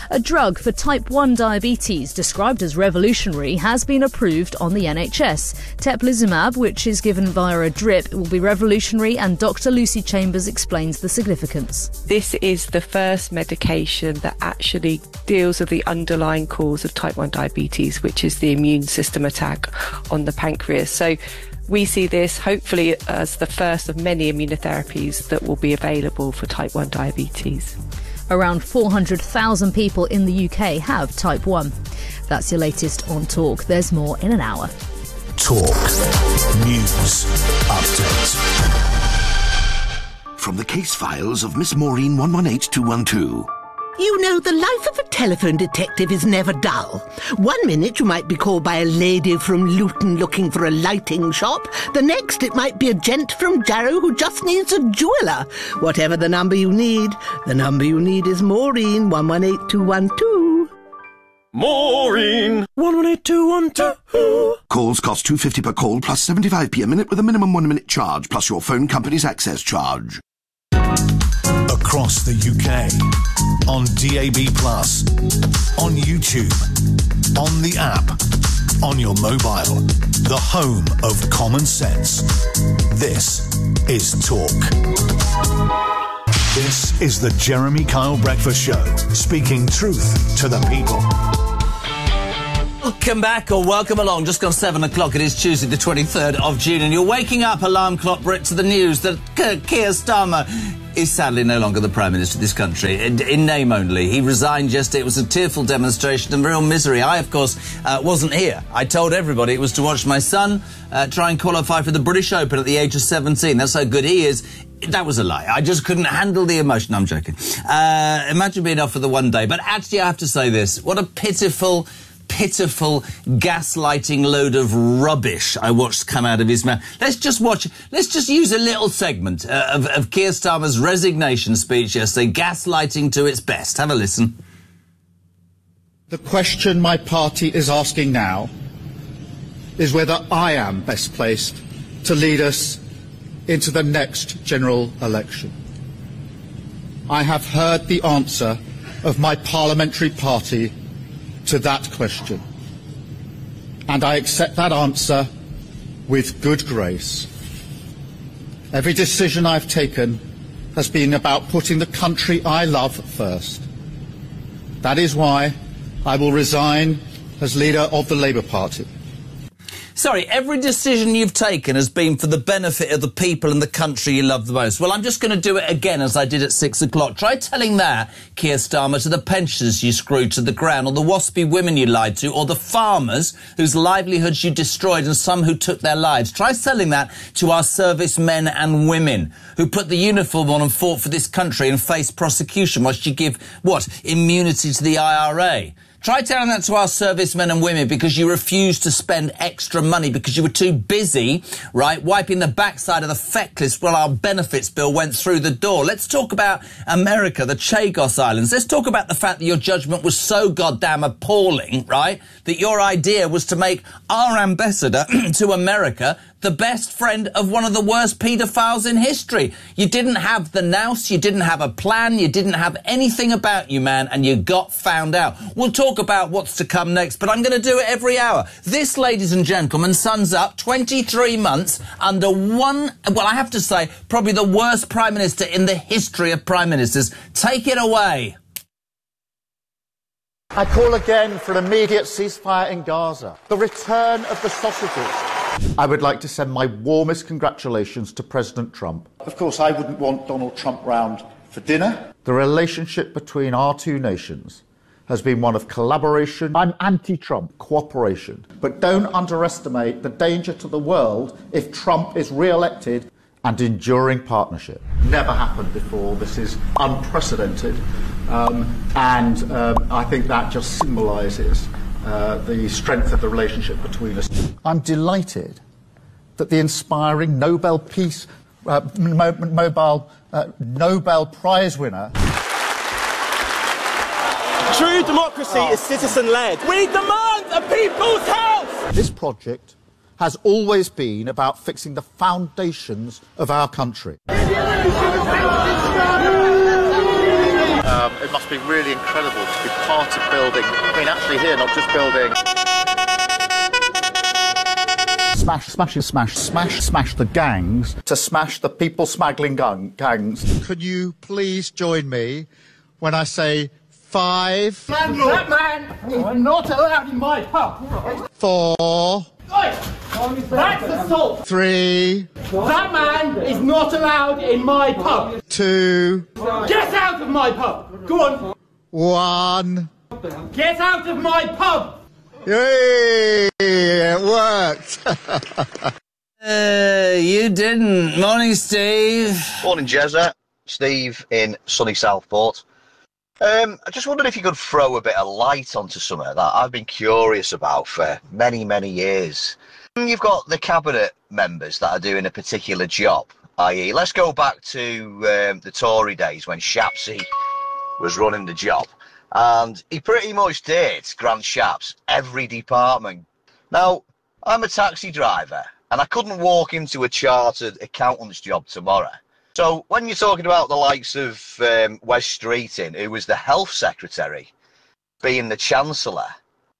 A drug for type one diabetes, described as revolutionary, has been approved on the N H S. Teplizumab, which is given via a drip, will be revolutionary, and Doctor Lucy Chambers explains the significance. This is the first medication that actually deals with the underlying cause of type one diabetes, which is the immune system attack on the pancreas. So we see this hopefully as the first of many immunotherapies that will be available for type one diabetes. Around four hundred thousand people in the U K have type one. That's your latest on Talk. There's more in an hour. Talk News Update. From the case files of Miss Maureen one one eight two one two. You know, the life of a telephone detective is never dull. One minute you might be called by a lady from Luton looking for a lighting shop. The next it might be a gent from Jarrow who just needs a jeweller. Whatever the number you need, the number you need is Maureen one one eight two one two. Maureen one one eight two one two. Calls cost two pounds fifty per call plus seventy-five p a minute with a minimum one minute charge plus your phone company's access charge. Across the U K, on D A B plus, on YouTube, on the app, on your mobile, the home of common sense. This is Talk. This is the Jeremy Kyle Breakfast Show, speaking truth to the people. Welcome back, or welcome along. Just gone seven o'clock. It is Tuesday the twenty-third of June, and you're waking up, alarm clock Brit, to the news that Keir Starmer is sadly no longer the Prime Minister of this country, in, in name only. He resigned yesterday. It was a tearful demonstration of real misery. I, of course, uh, wasn't here. I told everybody it was to watch my son uh, try and qualify for the British Open at the age of seventeen. That's how good he is. That was a lie. I just couldn't handle the emotion. I'm joking. Uh, imagine being off for the one day. But actually, I have to say this. What a pitiful... pitiful gaslighting load of rubbish I watched come out of his mouth. Let's just watch, let's just use a little segment uh, of, of Keir Starmer's resignation speech yesterday, gaslighting to its best. Have a listen. The question my party is asking now is whether I am best placed to lead us into the next general election. I have heard the answer of my parliamentary party to that question, and I accept that answer with good grace. Every decision I've taken has been about putting the country I love first. That is why I will resign as leader of the Labour Party. Sorry, every decision you've taken has been for the benefit of the people and the country you love the most. Well, I'm just going to do it again as I did at six o'clock. Try telling that, Keir Starmer, to the pensioners you screwed to the ground, or the waspy women you lied to, or the farmers whose livelihoods you destroyed and some who took their lives. Try selling that to our servicemen and women who put the uniform on and fought for this country and faced prosecution whilst you give, what, immunity to the I R A. Try telling that to our servicemen and women because you refused to spend extra money because you were too busy, right, wiping the backside of the feckless while our benefits bill went through the door. Let's talk about America, the Chagos Islands. Let's talk about the fact that your judgment was so goddamn appalling, right, that your idea was to make our ambassador to America the best friend of one of the worst paedophiles in history. You didn't have the nous, you didn't have a plan, you didn't have anything about you, man, and you got found out. We'll talk about what's to come next, but I'm going to do it every hour. This, ladies and gentlemen, sums up twenty-three months under one, well, I have to say, probably the worst Prime Minister in the history of Prime Ministers. Take it away. I call again for an immediate ceasefire in Gaza, the return of the sausages. I would like to send my warmest congratulations to President Trump. Of course, I wouldn't want Donald Trump round for dinner. The relationship between our two nations has been one of collaboration. I'm anti-Trump, cooperation. But don't underestimate the danger to the world if Trump is re-elected, and enduring partnership. Never happened before. This is unprecedented. Um, and um, I think that just symbolises uh, the strength of the relationship between us. I'm delighted that the inspiring Nobel Peace, uh, Mo- Mobile, uh, Nobel Prize winner. True democracy is citizen-led. We demand a people's house! This project has always been about fixing the foundations of our country. Um, it must must be really incredible to be part of building. I mean, actually here, not just building. Smash, smash, smash, smash, smash the gangs to smash the people smuggling gang- gangs. Could you please join me when I say five? Landlord. That man is not allowed in my pub. Four. That's assault. Three. That man is not allowed in my pub. Two. Get out of my pub. Go on. One. Get out of my pub. Yay! It worked. uh, you didn't. Morning, Steve. Morning, Jezza. Steve in sunny Southport. Um, I just wondered if you could throw a bit of light onto something that I've been curious about for many, many years. You've got the cabinet members that are doing a particular job, that is, let's go back to um, the Tory days when Shapsy was running the job. And he pretty much did grant Shaps every department. Now, I'm a taxi driver, and I couldn't walk into a chartered accountant's job tomorrow. So when you're talking about the likes of um, Wes Streeting, who was the health secretary, being the chancellor,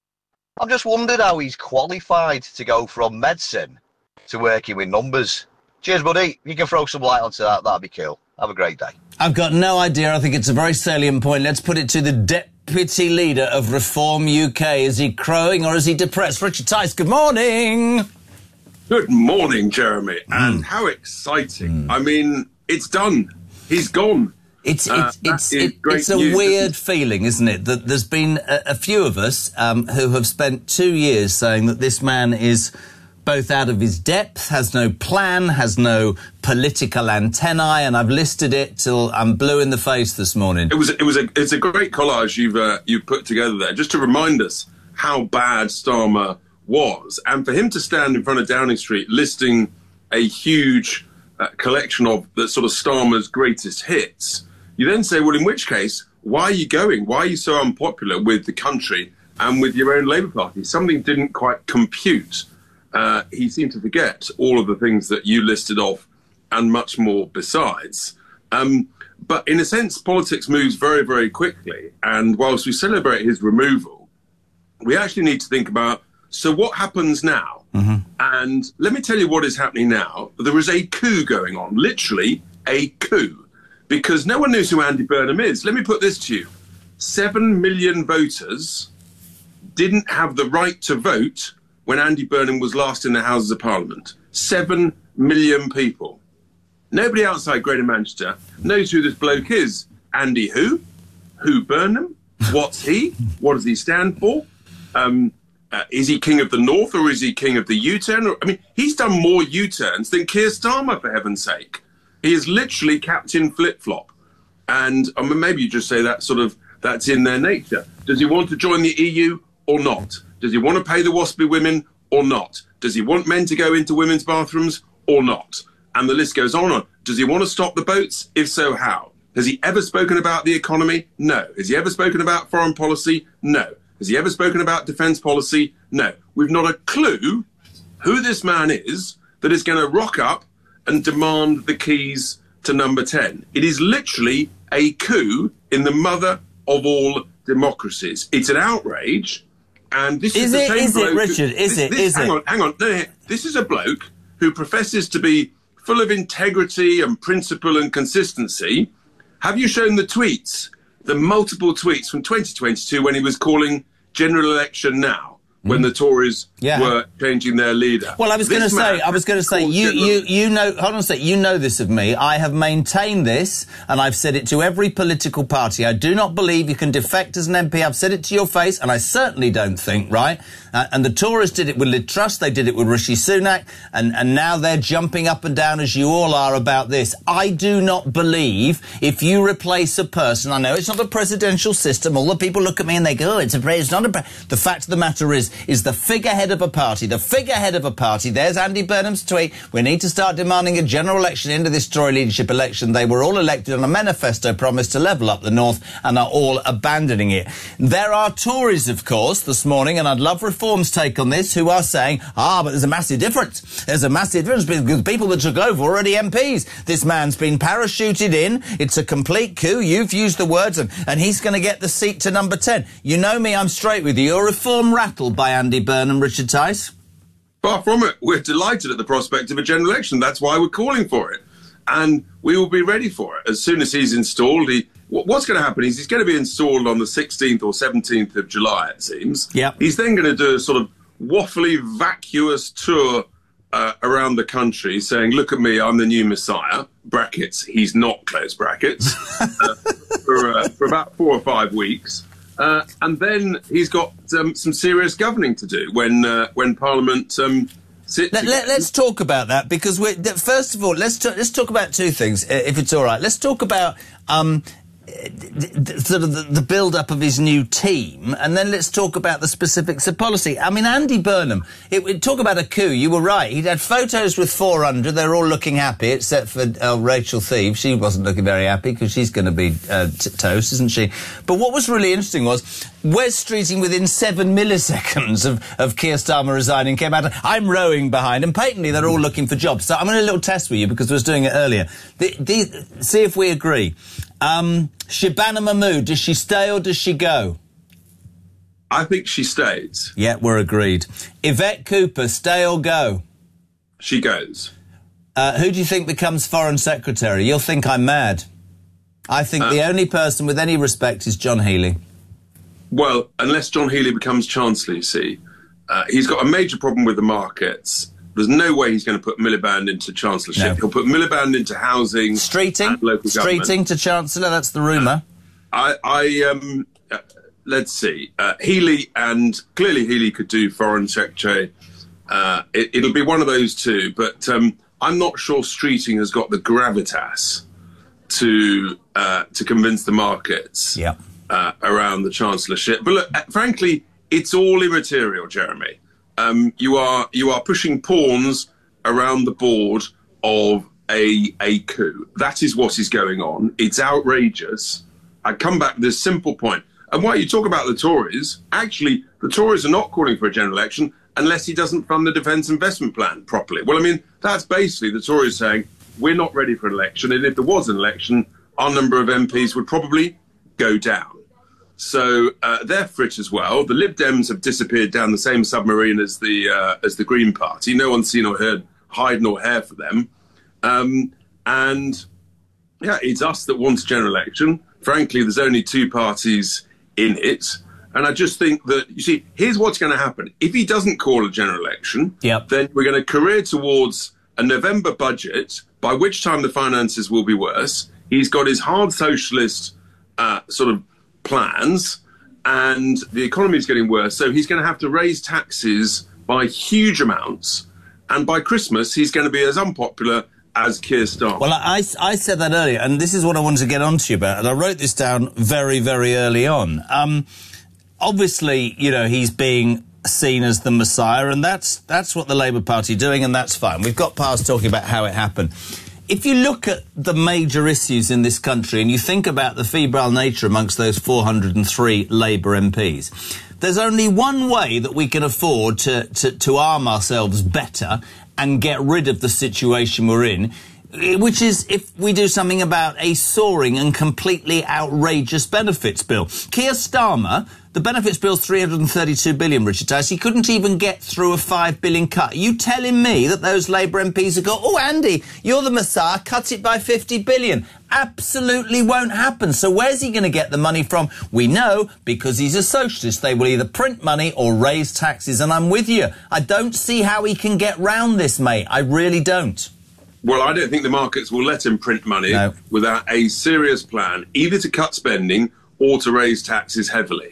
I've just wondered how he's qualified to go from medicine to working with numbers. Cheers, buddy. If you can throw some light onto that, that'd be cool. Have a great day. I've got no idea. I think it's a very salient point. Let's put it to the deputy leader of Reform U K. Is he crowing or is he depressed? Richard Tice, good morning. Good morning, Jeremy. Mm. And how exciting. Mm. I mean, it's done. He's gone. It's uh, it's it's, it, it's a news. Weird feeling, isn't it? That there's been a, a few of us um, who have spent two years saying that this man is both out of his depth, has no plan, has no political antennae, and I've listed it till I'm blue in the face this morning. It was it was a it's a great collage you've uh, you've put together there, just to remind us how bad Starmer was, and for him to stand in front of Downing Street listing a huge uh, collection of the sort of Starmer's greatest hits. You then say, well, in which case, why are you going? Why are you so unpopular with the country and with your own Labour Party? Something didn't quite compute. Uh, he seemed to forget all of the things that you listed off and much more besides. Um, but in a sense, politics moves very, very quickly. And whilst we celebrate his removal, we actually need to think about, so what happens now? Mm-hmm. And let me tell you what is happening now. There is a coup going on, literally a coup, because no one knows who Andy Burnham is. Let me put this to you. Seven million voters didn't have the right to vote when Andy Burnham was last in the Houses of Parliament. Seven million people. Nobody outside Greater Manchester knows who this bloke is. Andy who? Who Burnham? What's he? What does he stand for? Um, uh, is he king of the North or is he king of the U-turn? I mean, he's done more U-turns than Keir Starmer, for heaven's sake. He is literally Captain Flip-Flop. And I mean, maybe you just say that sort of, that's in their nature. Does he want to join the E U or not? Does he want to pay the waspy women or not? Does he want men to go into women's bathrooms or not? And the list goes on and on. Does he want to stop the boats? If so, how? Has he ever spoken about the economy? No. Has he ever spoken about foreign policy? No. Has he ever spoken about defence policy? No. We've not a clue who this man is that is going to rock up and demand the keys to number ten. It is literally a coup in the mother of all democracies. It's an outrage. And this is, is the it, same is bloke it, Richard? Who, is this, it? This, is hang it? on, hang on. No, no, this is a bloke who professes to be full of integrity and principle and consistency. Have you shown the tweets, the multiple tweets from twenty twenty-two when he was calling general election now? When the Tories yeah. were changing their leader. Well, I was going to say, I was going to say, you, you, you know, hold on a sec, you know this of me. I have maintained this, and I've said it to every political party. I do not believe you can defect as an M P. I've said it to your face, and I certainly don't think, right? Uh, and the Tories did it with Liz Truss, they did it with Rishi Sunak, and, and now they're jumping up and down, as you all are, about this. I do not believe if you replace a person, I know it's not a presidential system, all the people look at me and they go, oh, it's a, it's not a, pre-. The fact of the matter is, is the figurehead of a party, the figurehead of a party, there's Andy Burnham's tweet, we need to start demanding a general election into this Tory leadership election. They were all elected on a manifesto promise to level up the North and are all abandoning it. There are Tories, of course, this morning, and I'd love Reform Reform's take on this, who are saying, ah, but there's a massive difference. There's a massive difference because the people that took over were already M Ps. This man's been parachuted in. It's a complete coup. You've used the words, and, and he's going to get the seat to number ten. You know me, I'm straight with you. You're Reform rattled by Andy Burnham, Richard Tice? Far from it. We're delighted at the prospect of a general election. That's why we're calling for it. And we will be ready for it. As soon as he's installed, he, what's going to happen is he's going to be installed on the sixteenth or seventeenth of July, it seems. Yeah. He's then going to do a sort of waffly, vacuous tour uh, around the country saying, look at me, I'm the new Messiah, brackets, he's not, close brackets, uh, for, uh, for about four or five weeks. Uh, and then he's got um, some serious governing to do when, uh, when Parliament... Um, Let, let, let's talk about that, because we're, first of all, let's talk, let's talk about two things, if it's all right. Let's talk about um, sort of the, the build-up of his new team, and then let's talk about the specifics of policy. I mean, Andy Burnham, it, it, talk about a coup. You were right. He'd had photos with four hundred. They're all looking happy, except for uh, Rachel Thieve. She wasn't looking very happy because she's going to be uh, t toast, isn't she? But what was really interesting was Wes Streeting, within seven milliseconds of, of Keir Starmer resigning, came out and, I'm rowing behind, and patently they're all looking for jobs. So I'm going to do a little test with you, because I was doing it earlier. The, the, see if we agree. Um, Shabana Mahmood, does she stay or does she go? I think she stays. Yeah, we're agreed. Yvette Cooper, stay or go? She goes. Uh, who do you think becomes Foreign Secretary? You'll think I'm mad. I think uh, the only person with any respect is John Healey. Well, unless John Healey becomes Chancellor, you see, uh, he's got a major problem with the markets. There's no way he's going to put Miliband into Chancellorship. No. He'll put Miliband into housing, Streeting, and local Streeting government. to Chancellor, that's the rumour. Uh, I, I um, uh, let's see, uh, Healey, and clearly Healey could do Foreign Secretary. Uh, it, it'll be one of those two, but um, I'm not sure Streeting has got the gravitas to uh, to convince the markets. Yeah. Uh, around the Chancellorship. But look, uh, frankly, it's all immaterial, Jeremy. Um, you are you are pushing pawns around the board of a, a coup. That is what is going on. It's outrageous. I come back to this simple point. And while you talk about the Tories, actually, the Tories are not calling for a general election unless he doesn't fund the defence investment plan properly. Well, I mean, that's basically the Tories saying, we're not ready for an election, and if there was an election, our number of M Ps would probably go down. So uh, they're frit as well. The Lib Dems have disappeared down the same submarine as the uh, as the Green Party. No one's seen or heard hide nor hair for them. Um, and, yeah, it's us that wants a general election. Frankly, there's only two parties in it. And I just think that, you see, here's what's going to happen. If he doesn't call a general election, yep. then we're going to career towards a November budget, by which time the finances will be worse. He's got his hard socialist uh, sort of plans, and the economy is getting worse, so he's going to have to raise taxes by huge amounts, and by Christmas he's going to be as unpopular as Keir Starmer. Well, I, I said that earlier, and this is what I wanted to get on to you about, and I wrote this down very, very early on. Um, obviously, you know, he's being seen as the Messiah, and that's, that's what the Labour Party are doing, and that's fine. We've got past talking about how it happened. If you look at the major issues in this country and you think about the febrile nature amongst those four hundred and three Labour M Ps, there's only one way that we can afford to, to, to arm ourselves better and get rid of the situation we're in, which is if we do something about a soaring and completely outrageous benefits bill. Keir Starmer, the benefits bill's three hundred and thirty-two billion, Richard Tice. He couldn't even get through a five billion cut. Are you telling me that those Labour M Ps have got, oh, Andy, you're the Messiah, cut it by fifty billion? Absolutely won't happen. So where's he going to get the money from? We know, because he's a socialist. They will either print money or raise taxes, and I'm with you. I don't see how he can get round this, mate. I really don't. Well, I don't think the markets will let him print money no. without a serious plan, either to cut spending or to raise taxes heavily.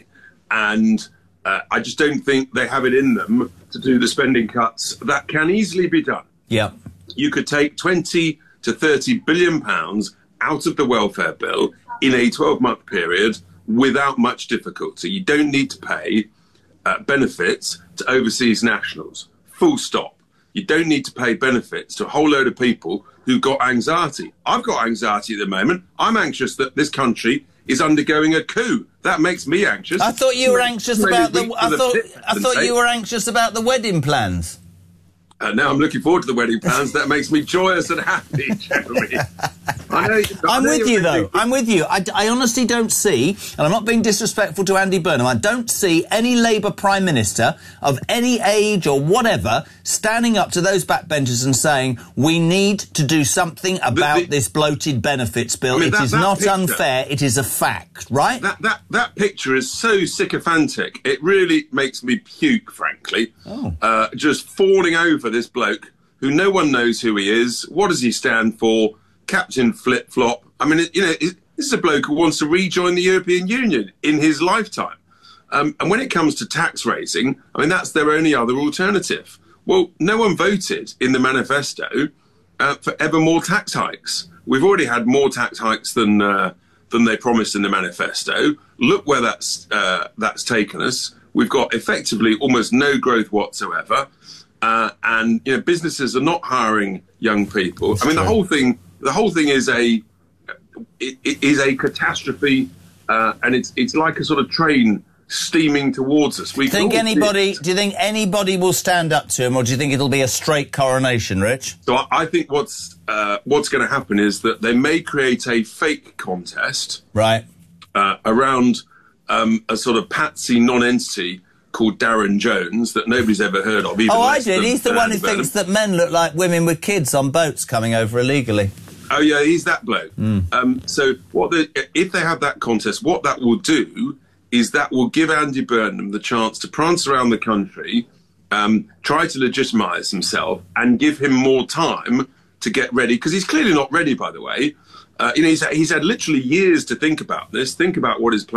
And uh, I just don't think they have it in them to do the spending cuts that can easily be done. Yeah. You could take twenty to thirty billion pounds out of the welfare bill in a twelve-month period without much difficulty. You don't need to pay uh, benefits to overseas nationals. Full stop. You don't need to pay benefits to a whole load of people who've got anxiety. I've got anxiety at the moment. I'm anxious that this country is undergoing a coup. That makes me anxious. I thought you were anxious Maybe about the. reach I for thought. pit, I thought you were anxious about the wedding plans. Uh, now I'm looking forward to the wedding plans. That makes me joyous and happy, Jeremy. I know, I I'm know with you're you, though. thinking- I'm with you. I, I honestly don't see, and I'm not being disrespectful to Andy Burnham, I don't see any Labour Prime Minister of any age or whatever standing up to those backbenchers and saying, we need to do something about the- this bloated benefits bill. I mean, It that- is that not picture- unfair. It is a fact, right? That, that, that picture is so sycophantic. It really makes me puke, frankly. Oh. Uh, just fawning over this bloke who no one knows who he is. What does he stand for? Captain Flip-Flop. I mean, it, you know, it, this is a bloke who wants to rejoin the European Union in his lifetime. Um, and when it comes to tax raising, I mean, that's their only other alternative. Well, no one voted in the manifesto uh, for ever more tax hikes. We've already had more tax hikes than uh, than they promised in the manifesto. Look where that's uh, that's taken us. We've got effectively almost no growth whatsoever, uh, and you know businesses are not hiring young people. That's I mean, true. the whole thing the whole thing is a it, it is a catastrophe, uh, and it's it's like a sort of train steaming towards us. We Do you think can all see anybody? it. Do you think anybody will stand up to him, or do you think it'll be a straight coronation, Rich? So I, I think what's uh, what's going to happen is that they may create a fake contest, right, uh, around um, a sort of patsy non-entity called Darren Jones that nobody's ever heard of. Even Oh, I less did. than He's the one Andy who Burnham. thinks that men look like women with kids on boats coming over illegally. Oh yeah, he's that bloke. Um, so what the, if they have that contest, what that will do is that will give Andy Burnham the chance to prance around the country, um, try to legitimise himself, and give him more time to get ready, because he's clearly not ready, by the way. Uh, you know, he's, he's had literally years to think about this, think about what his plan